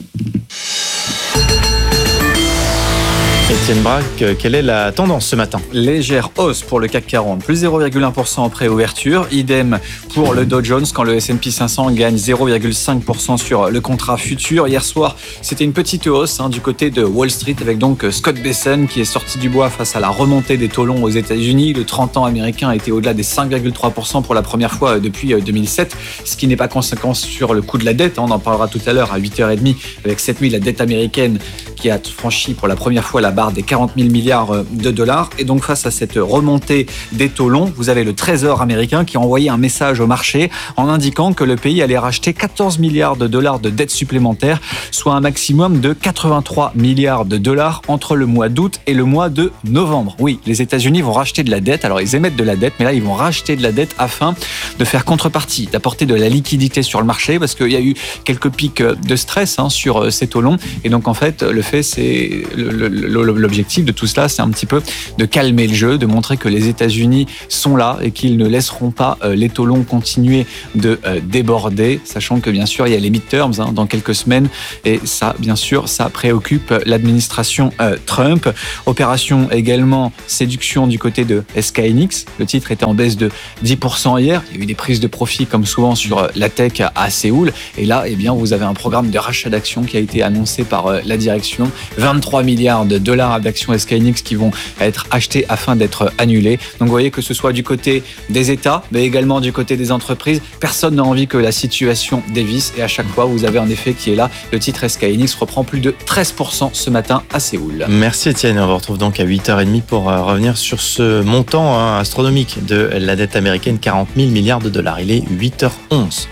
Étienne Braque, quelle est la tendance ce matin ? Légère hausse pour le C A C quarante, plus zéro virgule un pour cent en préouverture. Idem pour le Dow Jones quand le S and P cinq cents gagne zéro virgule cinq pour cent sur le contrat futur. Hier soir, c'était une petite hausse hein, du côté de Wall Street avec donc Scott Bessent qui est sorti du bois face à la remontée des taux longs aux États-Unis. Le trente ans américain a été au-delà des cinq virgule trois pour cent pour la première fois depuis deux mille sept, ce qui n'est pas conséquence sur le coût de la dette. On en parlera tout à l'heure à huit heures trente avec cette nuit la dette américaine qui a franchi pour la première fois la barre des quarante mille milliards de dollars. Et donc face à cette remontée des taux longs, vous avez le Trésor américain qui a envoyé un message au marché en indiquant que le pays allait racheter quatorze milliards de dollars de dettes supplémentaires, soit un maximum de quatre-vingt-trois milliards de dollars entre le mois d'août et le mois de novembre. Oui, les États-Unis vont racheter de la dette. Alors ils émettent de la dette, mais là ils vont racheter de la dette afin de faire contrepartie, d'apporter de la liquidité sur le marché, parce qu'il y a eu quelques pics de stress hein, sur ces taux longs. Et donc en fait, le fait, c'est l'objectif de tout cela, c'est un petit peu de calmer le jeu, de montrer que les États-Unis sont là et qu'ils ne laisseront pas les taux longs continuer de déborder, sachant que bien sûr il y a les midterms hein, dans quelques semaines, et ça, bien sûr, ça préoccupe l'administration euh, Trump. Opération également séduction du côté de S K Hynix. Le titre était en baisse de dix pour cent hier. Il y a eu des prises de profit comme souvent sur la tech à Séoul. Et là, eh bien, vous avez un programme de rachat d'actions qui a été annoncé par euh, la direction. vingt-trois milliards de dollars d'actions S K Hynix qui vont être achetés afin d'être annulés. Donc vous voyez que ce soit du côté des États, mais également du côté des entreprises, personne n'a envie que la situation dévisse. Et à chaque fois, vous avez un effet qui est là. Le titre S K Hynix reprend plus de treize pour cent ce matin à Séoul. Merci Étienne, on vous retrouve donc à huit heures trente pour revenir sur ce montant hein, astronomique de la dette américaine, quarante mille milliards de dollars. Il est huit heures onze.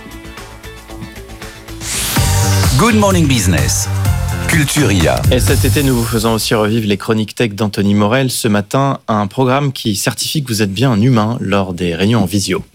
Good Morning Business, Culturia. Et cet été, nous vous faisons aussi revivre les chroniques tech d'Anthony Morel. Ce matin, un programme qui certifie que vous êtes bien un humain lors des réunions en visio.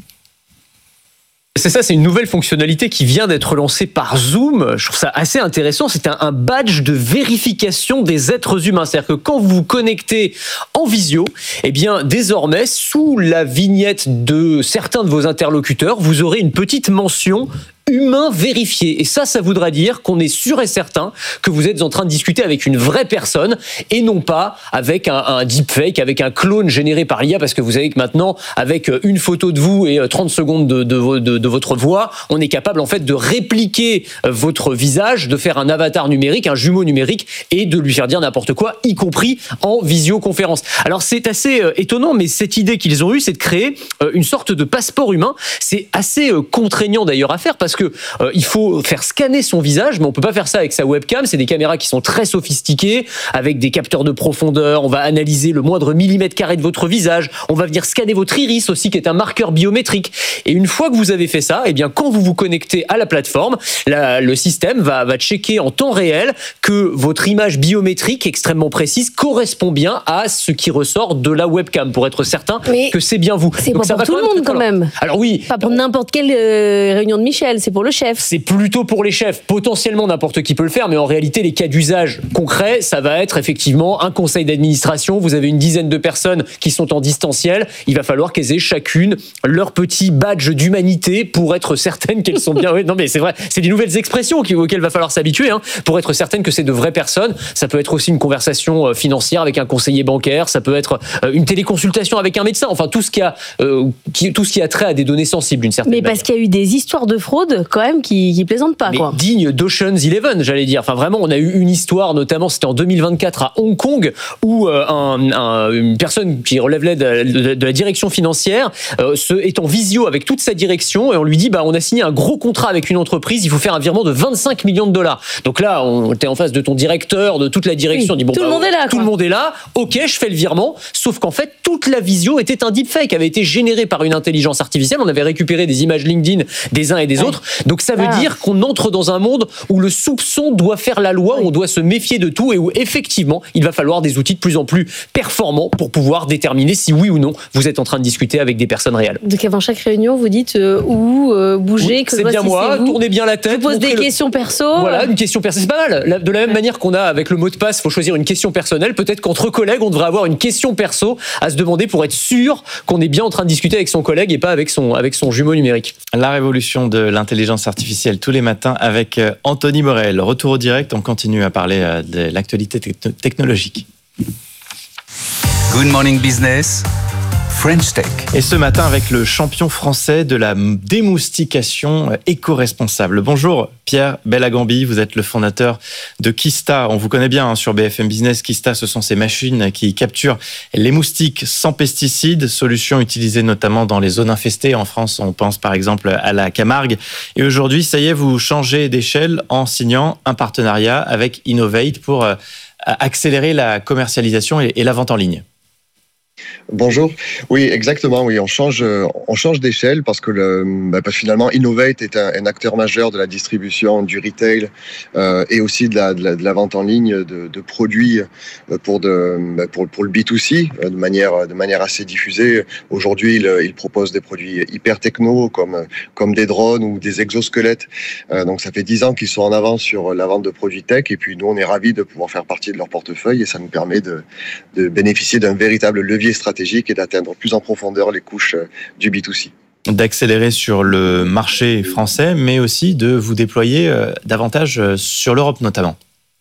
C'est ça, c'est une nouvelle fonctionnalité qui vient d'être lancée par Zoom. Je trouve ça assez intéressant. C'est un, un badge de vérification des êtres humains. C'est-à-dire que quand vous vous connectez en visio, eh bien, désormais, sous la vignette de certains de vos interlocuteurs, vous aurez une petite mention humain vérifié. Et ça, ça voudra dire qu'on est sûr et certain que vous êtes en train de discuter avec une vraie personne et non pas avec un, un deepfake, avec un clone généré par l'I A, parce que vous savez que maintenant, avec une photo de vous et trente secondes de, de, de, de votre voix, on est capable en fait de répliquer votre visage, de faire un avatar numérique, un jumeau numérique et de lui faire dire n'importe quoi, y compris en visioconférence. Alors c'est assez euh, étonnant, mais cette idée qu'ils ont eue, c'est de créer euh, une sorte de passeport humain. C'est assez euh, contraignant d'ailleurs à faire, parce que euh, il faut faire scanner son visage, mais on peut pas faire ça avec sa webcam. C'est des caméras qui sont très sophistiquées, avec des capteurs de profondeur. On va analyser le moindre millimètre carré de votre visage. On va venir scanner votre iris aussi, qui est un marqueur biométrique. Et une fois que vous avez fait ça, eh bien, quand vous vous connectez à la plateforme, la, le système va, va checker en temps réel que votre image biométrique extrêmement précise correspond bien à ce qui ressort de la webcam, pour être certain mais que c'est bien vous. C'est pas pour tout le monde quand même. Alors oui. Pas pour n'importe quelle euh, réunion de Michel, c'est pour le chef. C'est plutôt pour les chefs. Potentiellement n'importe qui peut le faire, mais en réalité les cas d'usage concrets, ça va être effectivement un conseil d'administration. Vous avez une dizaine de personnes qui sont en distanciel. Il va falloir qu'elles aient chacune leur petit badge d'humanité pour être certaines qu'elles sont bien. Oui, non mais c'est vrai, c'est des nouvelles expressions auxquelles il va falloir s'habituer hein, pour être certaine que c'est de vraies personnes. Ça peut être aussi une conversation financière avec un conseiller bancaire. Ça peut être une téléconsultation avec un médecin. Enfin tout ce qui a euh, qui, tout ce qui a trait à des données sensibles d'une certaine mais manière. Parce qu'il y a eu des histoires de fraude quand même qui, qui plaisantent pas. Mais quoi. Digne d'Ocean's Eleven, j'allais dire. Enfin vraiment, on a eu une histoire, notamment c'était en deux mille vingt-quatre à Hong Kong, où euh, un, un, une personne qui relèverait de, de, de la direction financière euh, se, est en visio avec toute sa direction et on lui dit bah on a signé un gros contrat avec une entreprise, il faut faire un virement de vingt-cinq millions de dollars. Donc là, on était en face de ton directeur, de toute la direction. Oui, on dit bon, tout bah, le monde est là. Tout quoi. le monde est là. Ok, je fais le virement. Sauf qu'en fait, toute la visio était un deepfake, avait été générée par une intelligence artificielle. On avait récupéré des images LinkedIn des uns et des ouais. autres. Donc ça veut ah. dire qu'on entre dans un monde où le soupçon doit faire la loi, où on doit se méfier de tout et où effectivement, il va falloir des outils de plus en plus performants pour pouvoir déterminer si oui ou non vous êtes en train de discuter avec des personnes réelles. Donc avant chaque réunion, vous dites euh, où euh, bouger, oui, que c'est bien si moi, c'est tournez bien la tête. Je pose des le... questions perso. Voilà, une question perso, c'est pas mal. De la même ouais. manière qu'on a avec le mot de passe, il faut choisir une question personnelle. Peut-être qu'entre collègues, on devrait avoir une question perso à se demander pour être sûr qu'on est bien en train de discuter avec son collègue et pas avec son, avec son jumeau numérique. La révolution de l'intelligence artificielle tous les matins avec Anthony Morel. Retour au direct, on continue à parler de l'actualité technologique. Good Morning Business, French Tech. Et ce matin avec le champion français de la démoustication éco-responsable. Bonjour Pierre Bellagambi, vous êtes le fondateur de Kista. On vous connaît bien hein, sur B F M Business. Kista, ce sont ces machines qui capturent les moustiques sans pesticides, solution utilisée notamment dans les zones infestées. En France, on pense par exemple à la Camargue. Et aujourd'hui, ça y est, vous changez d'échelle en signant un partenariat avec Innovate pour accélérer la commercialisation et, et la vente en ligne. Bonjour. Oui, exactement. Oui, on change, on change d'échelle parce que le, bah, finalement, Innovate est un, un acteur majeur de la distribution, du retail euh, et aussi de la, de, la, de la vente en ligne de, de produits pour, de, bah, pour, pour le B deux C de manière, de manière assez diffusée. Aujourd'hui, il, il propose des produits hyper techno comme, comme des drones ou des exosquelettes. Euh, donc, ça fait dix ans qu'ils sont en avance sur la vente de produits tech et puis nous, on est ravis de pouvoir faire partie de leur portefeuille et ça nous permet de, de bénéficier d'un véritable levier stratégique et d'atteindre plus en profondeur les couches du B deux C. D'accélérer sur le marché français, mais aussi de vous déployer davantage sur l'Europe notamment.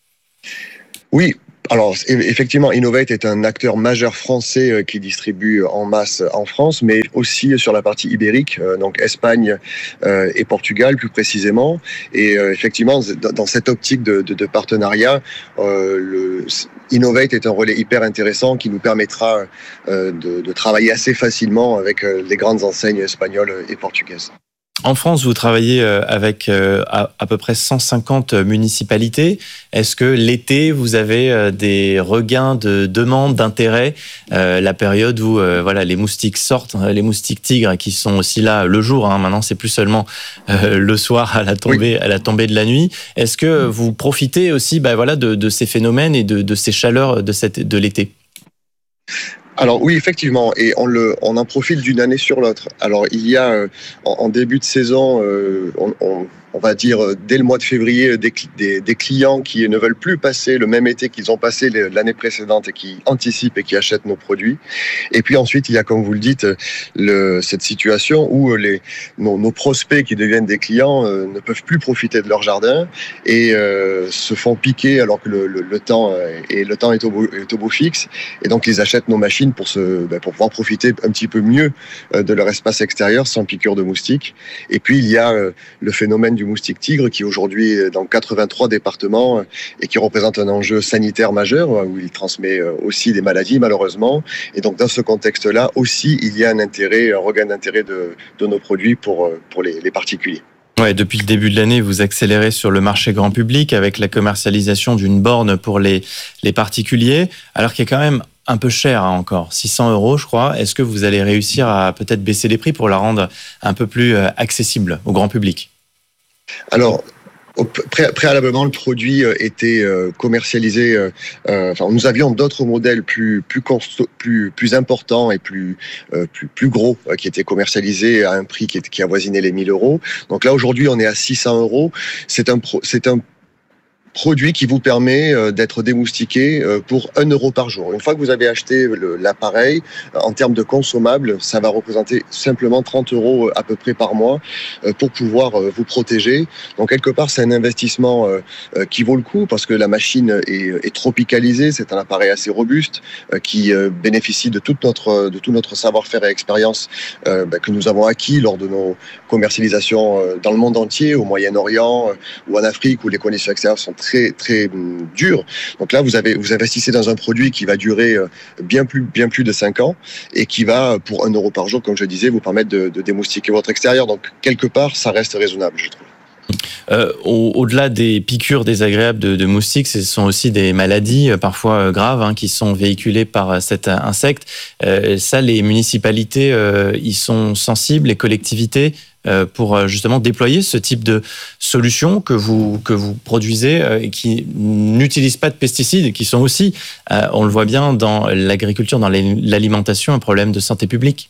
Oui. Alors, effectivement, Innovate est un acteur majeur français qui distribue en masse en France, mais aussi sur la partie ibérique, donc Espagne et Portugal plus précisément. Et effectivement, dans cette optique de, de, de partenariat, le Innovate est un relais hyper intéressant qui nous permettra de, de travailler assez facilement avec les grandes enseignes espagnoles et portugaises. En France, vous travaillez avec à, à peu près cent cinquante municipalités. Est-ce que l'été, vous avez des regains de demande, d'intérêt, euh, la période où euh, voilà, les moustiques sortent, les moustiques tigres qui sont aussi là le jour, hein, maintenant c'est plus seulement euh, le soir à la tombée, oui. à la tombée de la nuit. Est-ce que vous profitez aussi bah, voilà, de, de ces phénomènes et de, de ces chaleurs de, cette, de l'été ? Alors oui, effectivement, et on, le, on en profite d'une année sur l'autre. Alors il y a, euh, en, en début de saison, euh, on, on, on va dire dès le mois de février, des, des, des clients qui ne veulent plus passer le même été qu'ils ont passé l'année précédente et qui anticipent et qui achètent nos produits. Et puis ensuite, il y a, comme vous le dites, le, cette situation où les, nos, nos prospects qui deviennent des clients euh, ne peuvent plus profiter de leur jardin et euh, se font piquer alors que le, le, le temps, et le temps est, au beau, est au beau fixe. Et donc, ils achètent nos machines pour, se, ben, pour pouvoir profiter un petit peu mieux de leur espace extérieur sans piqûre de moustiques. Et puis, il y a euh, le phénomène du moustique tigre qui aujourd'hui est dans quatre-vingt-trois départements et qui représente un enjeu sanitaire majeur où il transmet aussi des maladies malheureusement. Et donc dans ce contexte-là aussi, il y a un intérêt, un regain d'intérêt de, de nos produits pour, pour les, les particuliers. Ouais, depuis le début de l'année, vous accélérez sur le marché grand public avec la commercialisation d'une borne pour les, les particuliers, alors qu'il est quand même un peu cher hein, encore, six cents euros je crois. Est-ce que vous allez réussir à peut-être baisser les prix pour la rendre un peu plus accessible au grand public ? Alors, Pré- préalablement, le produit était commercialisé. Euh, enfin, nous avions d'autres modèles plus plus consto- plus plus importants et plus euh, plus plus gros euh, qui étaient commercialisés à un prix qui, est, qui avoisinait les mille euros. Donc là, aujourd'hui, on est à six cents euros. C'est un pro- c'est un produit qui vous permet d'être démoustiqué pour un euro par jour. Une fois que vous avez acheté le, l'appareil, en termes de consommables, ça va représenter simplement trente euros à peu près par mois pour pouvoir vous protéger. Donc quelque part, c'est un investissement qui vaut le coup parce que la machine est, est tropicalisée. C'est un appareil assez robuste qui bénéficie de, toute notre, de tout notre savoir-faire et expérience que nous avons acquis lors de nos commercialisations dans le monde entier, au Moyen-Orient ou en Afrique où les conditions extérieures sont très très dur. Donc là, vous avez vous investissez dans un produit qui va durer bien plus bien plus de cinq ans et qui va pour un euro par jour, comme je disais, vous permettre de, de démoustiquer votre extérieur. Donc quelque part, ça reste raisonnable, je trouve. Euh, au, au-delà des piqûres désagréables de, de moustiques, ce sont aussi des maladies euh, parfois euh, graves hein, qui sont véhiculées par euh, cet insecte. Euh, ça, les municipalités, euh, y sont sensibles, les collectivités, euh, pour euh, justement déployer ce type de solutions que vous que vous produisez euh, et qui n'utilisent pas de pesticides, qui sont aussi, euh, on le voit bien dans l'agriculture, dans l'alimentation, un problème de santé publique.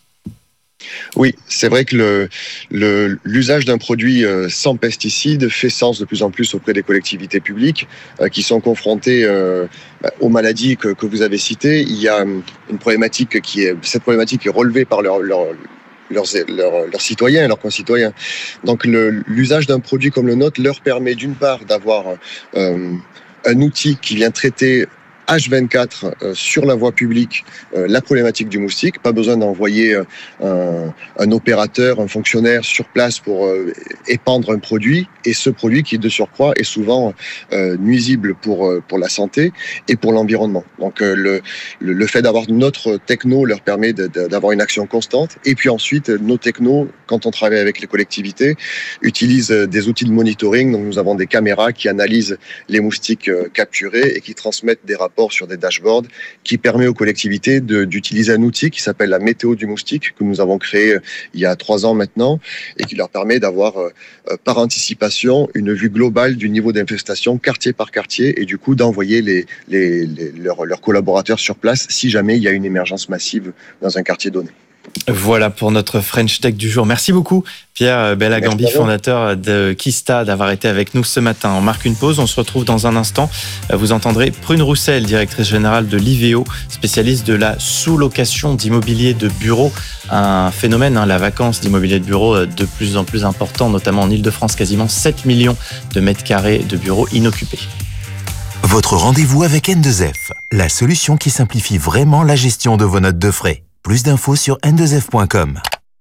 Oui, c'est vrai que le, le, l'usage d'un produit sans pesticides fait sens de plus en plus auprès des collectivités publiques euh, qui sont confrontées euh, aux maladies que, que vous avez citées. Il y a une problématique qui est, cette problématique est relevée par leur, leur Leurs, leurs, leurs citoyens et leurs concitoyens. Donc le, l'usage d'un produit comme le nôtre leur permet d'une part d'avoir euh, un outil qui vient traiter H vingt-quatre euh, sur la voie publique euh, la problématique du moustique. Pas besoin d'envoyer euh, un, un opérateur, un fonctionnaire sur place pour euh, épandre un produit. Et ce produit qui, de surcroît, est souvent euh, nuisible pour, euh, pour la santé et pour l'environnement. Donc euh, le, le, le fait d'avoir notre techno leur permet de, de, d'avoir une action constante. Et puis ensuite, nos technos, quand on travaille avec les collectivités, utilisent des outils de monitoring. Donc nous avons des caméras qui analysent les moustiques euh, capturés et qui transmettent des rapports sur des dashboards qui permet aux collectivités de, d'utiliser un outil qui s'appelle la météo du moustique que nous avons créé il y a trois ans maintenant et qui leur permet d'avoir euh, par anticipation une vue globale du niveau d'infestation quartier par quartier et du coup d'envoyer les, les, les, leurs, leurs collaborateurs sur place si jamais il y a une émergence massive dans un quartier donné. Voilà pour notre French Tech du jour. Merci beaucoup Pierre Bellagambi, fondateur de Kista, d'avoir été avec nous ce matin. On marque une pause, on se retrouve dans un instant. Vous entendrez Prune Roussel, directrice générale de l'Iveo, spécialiste de la sous-location d'immobilier de bureau. Un phénomène, hein, la vacance d'immobilier de bureau de plus en plus important, notamment en Ile-de-France, quasiment sept millions de mètres carrés de bureaux inoccupés. Votre rendez-vous avec N deux F, la solution qui simplifie vraiment la gestion de vos notes de frais. Plus d'infos sur N deux F point com.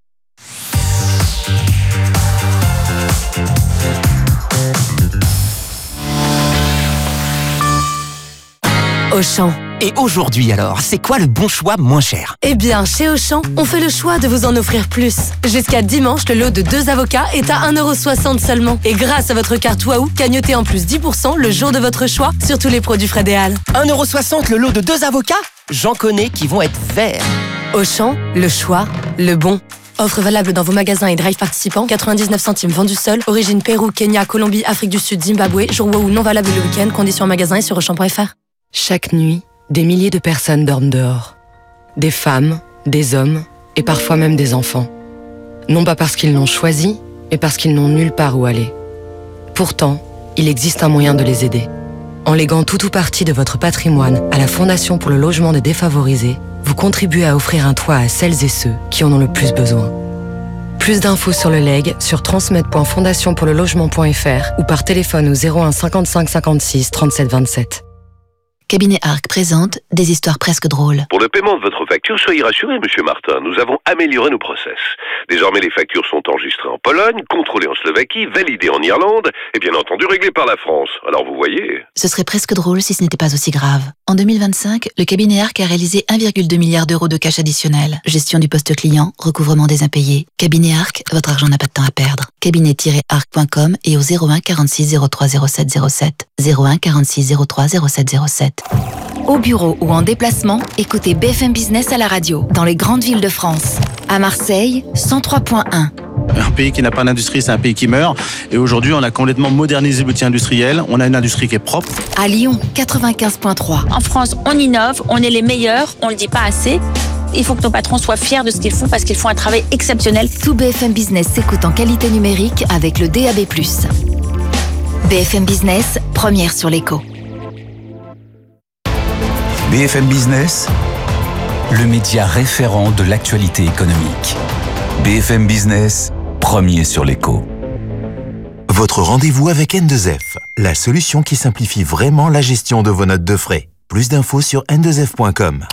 Auchan. Et aujourd'hui alors, c'est quoi le bon choix moins cher ? Eh bien, chez Auchan, on fait le choix de vous en offrir plus. Jusqu'à dimanche, le lot de deux avocats est à un euro soixante seulement. Et grâce à votre carte Waouh, cagnotez en plus dix pour cent le jour de votre choix sur tous les produits Frédéal. un euro soixante le lot de deux avocats ? J'en connais qui vont être verts. Auchan, le choix, le bon. Offre valable dans vos magasins et drive participants. quatre-vingt-dix-neuf centimes vendu seul. Origine Pérou, Kenya, Colombie, Afrique du Sud, Zimbabwe. Jour Waouh non valable le week-end. Conditions en magasin et sur auchan point f r. Chaque nuit, des milliers de personnes dorment dehors. Des femmes, des hommes et parfois même des enfants. Non pas parce qu'ils l'ont choisi, mais parce qu'ils n'ont nulle part où aller. Pourtant, il existe un moyen de les aider. En léguant tout ou partie de votre patrimoine à la Fondation pour le logement des défavorisés, vous contribuez à offrir un toit à celles et ceux qui en ont le plus besoin. Plus d'infos sur le leg sur transmet point fondation pour le logement point f r ou par téléphone au zéro un cinquante-cinq cinquante-six trente-sept vingt-sept. Cabinet Arc présente des histoires presque drôles. Pour le paiement de votre facture, soyez rassuré, Monsieur Martin, nous avons amélioré nos process. Désormais, les factures sont enregistrées en Pologne, contrôlées en Slovaquie, validées en Irlande et bien entendu réglées par la France. Alors vous voyez... Ce serait presque drôle si ce n'était pas aussi grave. En deux mille vingt-cinq, le cabinet Arc a réalisé un virgule deux milliard d'euros de cash additionnel. Gestion du poste client, recouvrement des impayés. Cabinet Arc, votre argent n'a pas de temps à perdre. cabinet tiret arc point com et au zéro un quarante-six zéro trois zéro sept zéro sept. zéro un quarante-six zéro trois zéro sept zéro sept. Au bureau ou en déplacement, écoutez B F M Business à la radio, dans les grandes villes de France. À Marseille, cent trois point un. Un pays qui n'a pas d'industrie, c'est un pays qui meurt. Et aujourd'hui, on a complètement modernisé l'outil industriel. On a une industrie qui est propre. À Lyon, quatre-vingt-quinze point trois. En France, on innove, on est les meilleurs, on ne le dit pas assez. Il faut que nos patrons soient fiers de ce qu'ils font parce qu'ils font un travail exceptionnel. Tout B F M Business s'écoute en qualité numérique avec le D A B plus. B F M Business, première sur l'écho. B F M Business, le média référent de l'actualité économique. B F M Business, premier sur l'écho. Votre rendez-vous avec N deux F, la solution qui simplifie vraiment la gestion de vos notes de frais. Plus d'infos sur N deux F point com.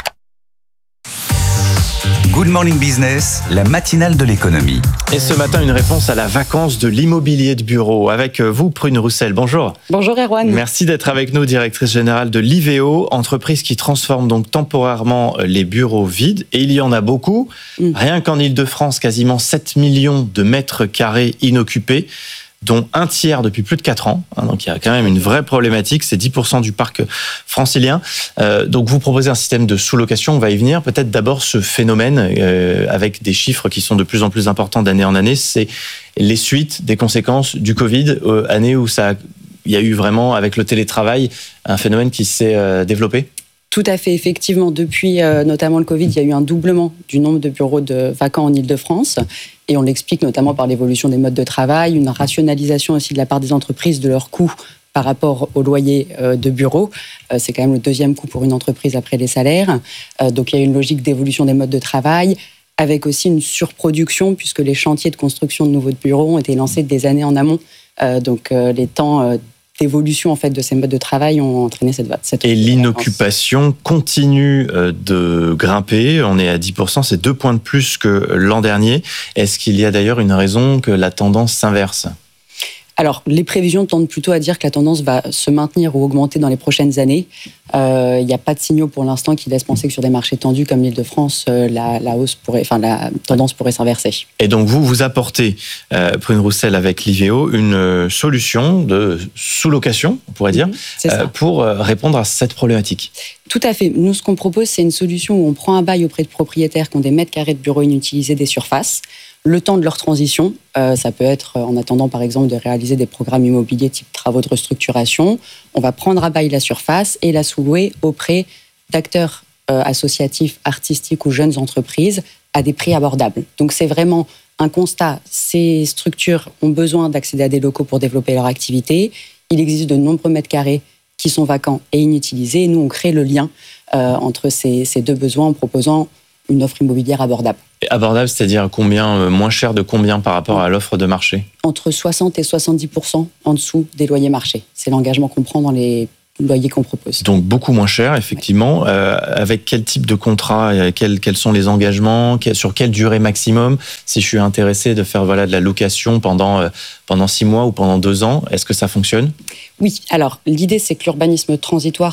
Good Morning Business, la matinale de l'économie. Et ce matin, une réponse à la vacance de l'immobilier de bureau. Avec vous, Prune Roussel, bonjour. Bonjour Erwan. Merci d'être avec nous, directrice générale de l'Iveo, entreprise qui transforme donc temporairement les bureaux vides. Et il y en a beaucoup. Mm. Rien qu'en Ile-de-France, quasiment sept millions de mètres carrés inoccupés, dont un tiers depuis plus de quatre ans. Donc il y a quand même une vraie problématique, c'est dix pour cent du parc francilien. Euh, donc vous proposez un système de sous-location, on va y venir. Peut-être d'abord ce phénomène, euh, avec des chiffres qui sont de plus en plus importants d'année en année, c'est les suites des conséquences du Covid, euh, année où ça, il y a eu vraiment, avec le télétravail, un phénomène qui s'est euh, développé. Tout à fait, effectivement. Depuis euh, notamment le Covid, il y a eu un doublement du nombre de bureaux de vacants en Ile-de-France. Et on l'explique notamment par l'évolution des modes de travail, une rationalisation aussi de la part des entreprises de leurs coûts par rapport au loyer euh, de bureaux. Euh, c'est quand même le deuxième coût pour une entreprise après les salaires. Euh, donc il y a une logique d'évolution des modes de travail, avec aussi une surproduction, puisque les chantiers de construction de nouveaux bureaux ont été lancés des années en amont. Euh, donc euh, les temps... Euh, d'évolution en fait de ces modes de travail ont entraîné cette cette. Et l'inoccupation continue de grimper. On est à dix pour cent, c'est deux points de plus que l'an dernier. Est-ce qu'il y a d'ailleurs une raison que la tendance s'inverse ? Alors, les prévisions tendent plutôt à dire que la tendance va se maintenir ou augmenter dans les prochaines années. Il euh, n'y a pas de signaux pour l'instant qui laissent penser que sur des marchés tendus comme l'Île-de-France, euh, la, la hausse pourrait, enfin la tendance pourrait s'inverser. Et donc vous, vous apportez, euh, Prune Roussel avec Liveo, une solution de sous-location, on pourrait dire, C'est ça. euh, pour répondre à cette problématique. Tout à fait. Nous, ce qu'on propose, c'est une solution où on prend un bail auprès de propriétaires qui ont des mètres carrés de bureaux inutilisés, des surfaces. Le temps de leur transition, euh, ça peut être en attendant par exemple de réaliser des programmes immobiliers type travaux de restructuration. On va prendre à bail la surface et la sous-louer auprès d'acteurs euh, associatifs, artistiques ou jeunes entreprises à des prix abordables. Donc c'est vraiment un constat. Ces structures ont besoin d'accéder à des locaux pour développer leur activité. Il existe de nombreux mètres carrés qui sont vacants et inutilisés. Et nous, on crée le lien euh, entre ces, ces deux besoins en proposant une offre immobilière abordable. Abordable, c'est-à-dire combien, moins cher de combien par rapport à l'offre de marché ? Entre soixante et soixante-dix pour cent en dessous des loyers marchés. C'est l'engagement qu'on prend dans les loyers qu'on propose. Donc beaucoup moins cher, effectivement. Ouais. Euh, avec quel type de contrat, quels, quels sont les engagements, sur quelle durée maximum ? Si je suis intéressé de faire voilà, de la location pendant, euh, pendant six mois ou pendant deux ans, est-ce que ça fonctionne ? Oui, alors l'idée c'est que l'urbanisme transitoire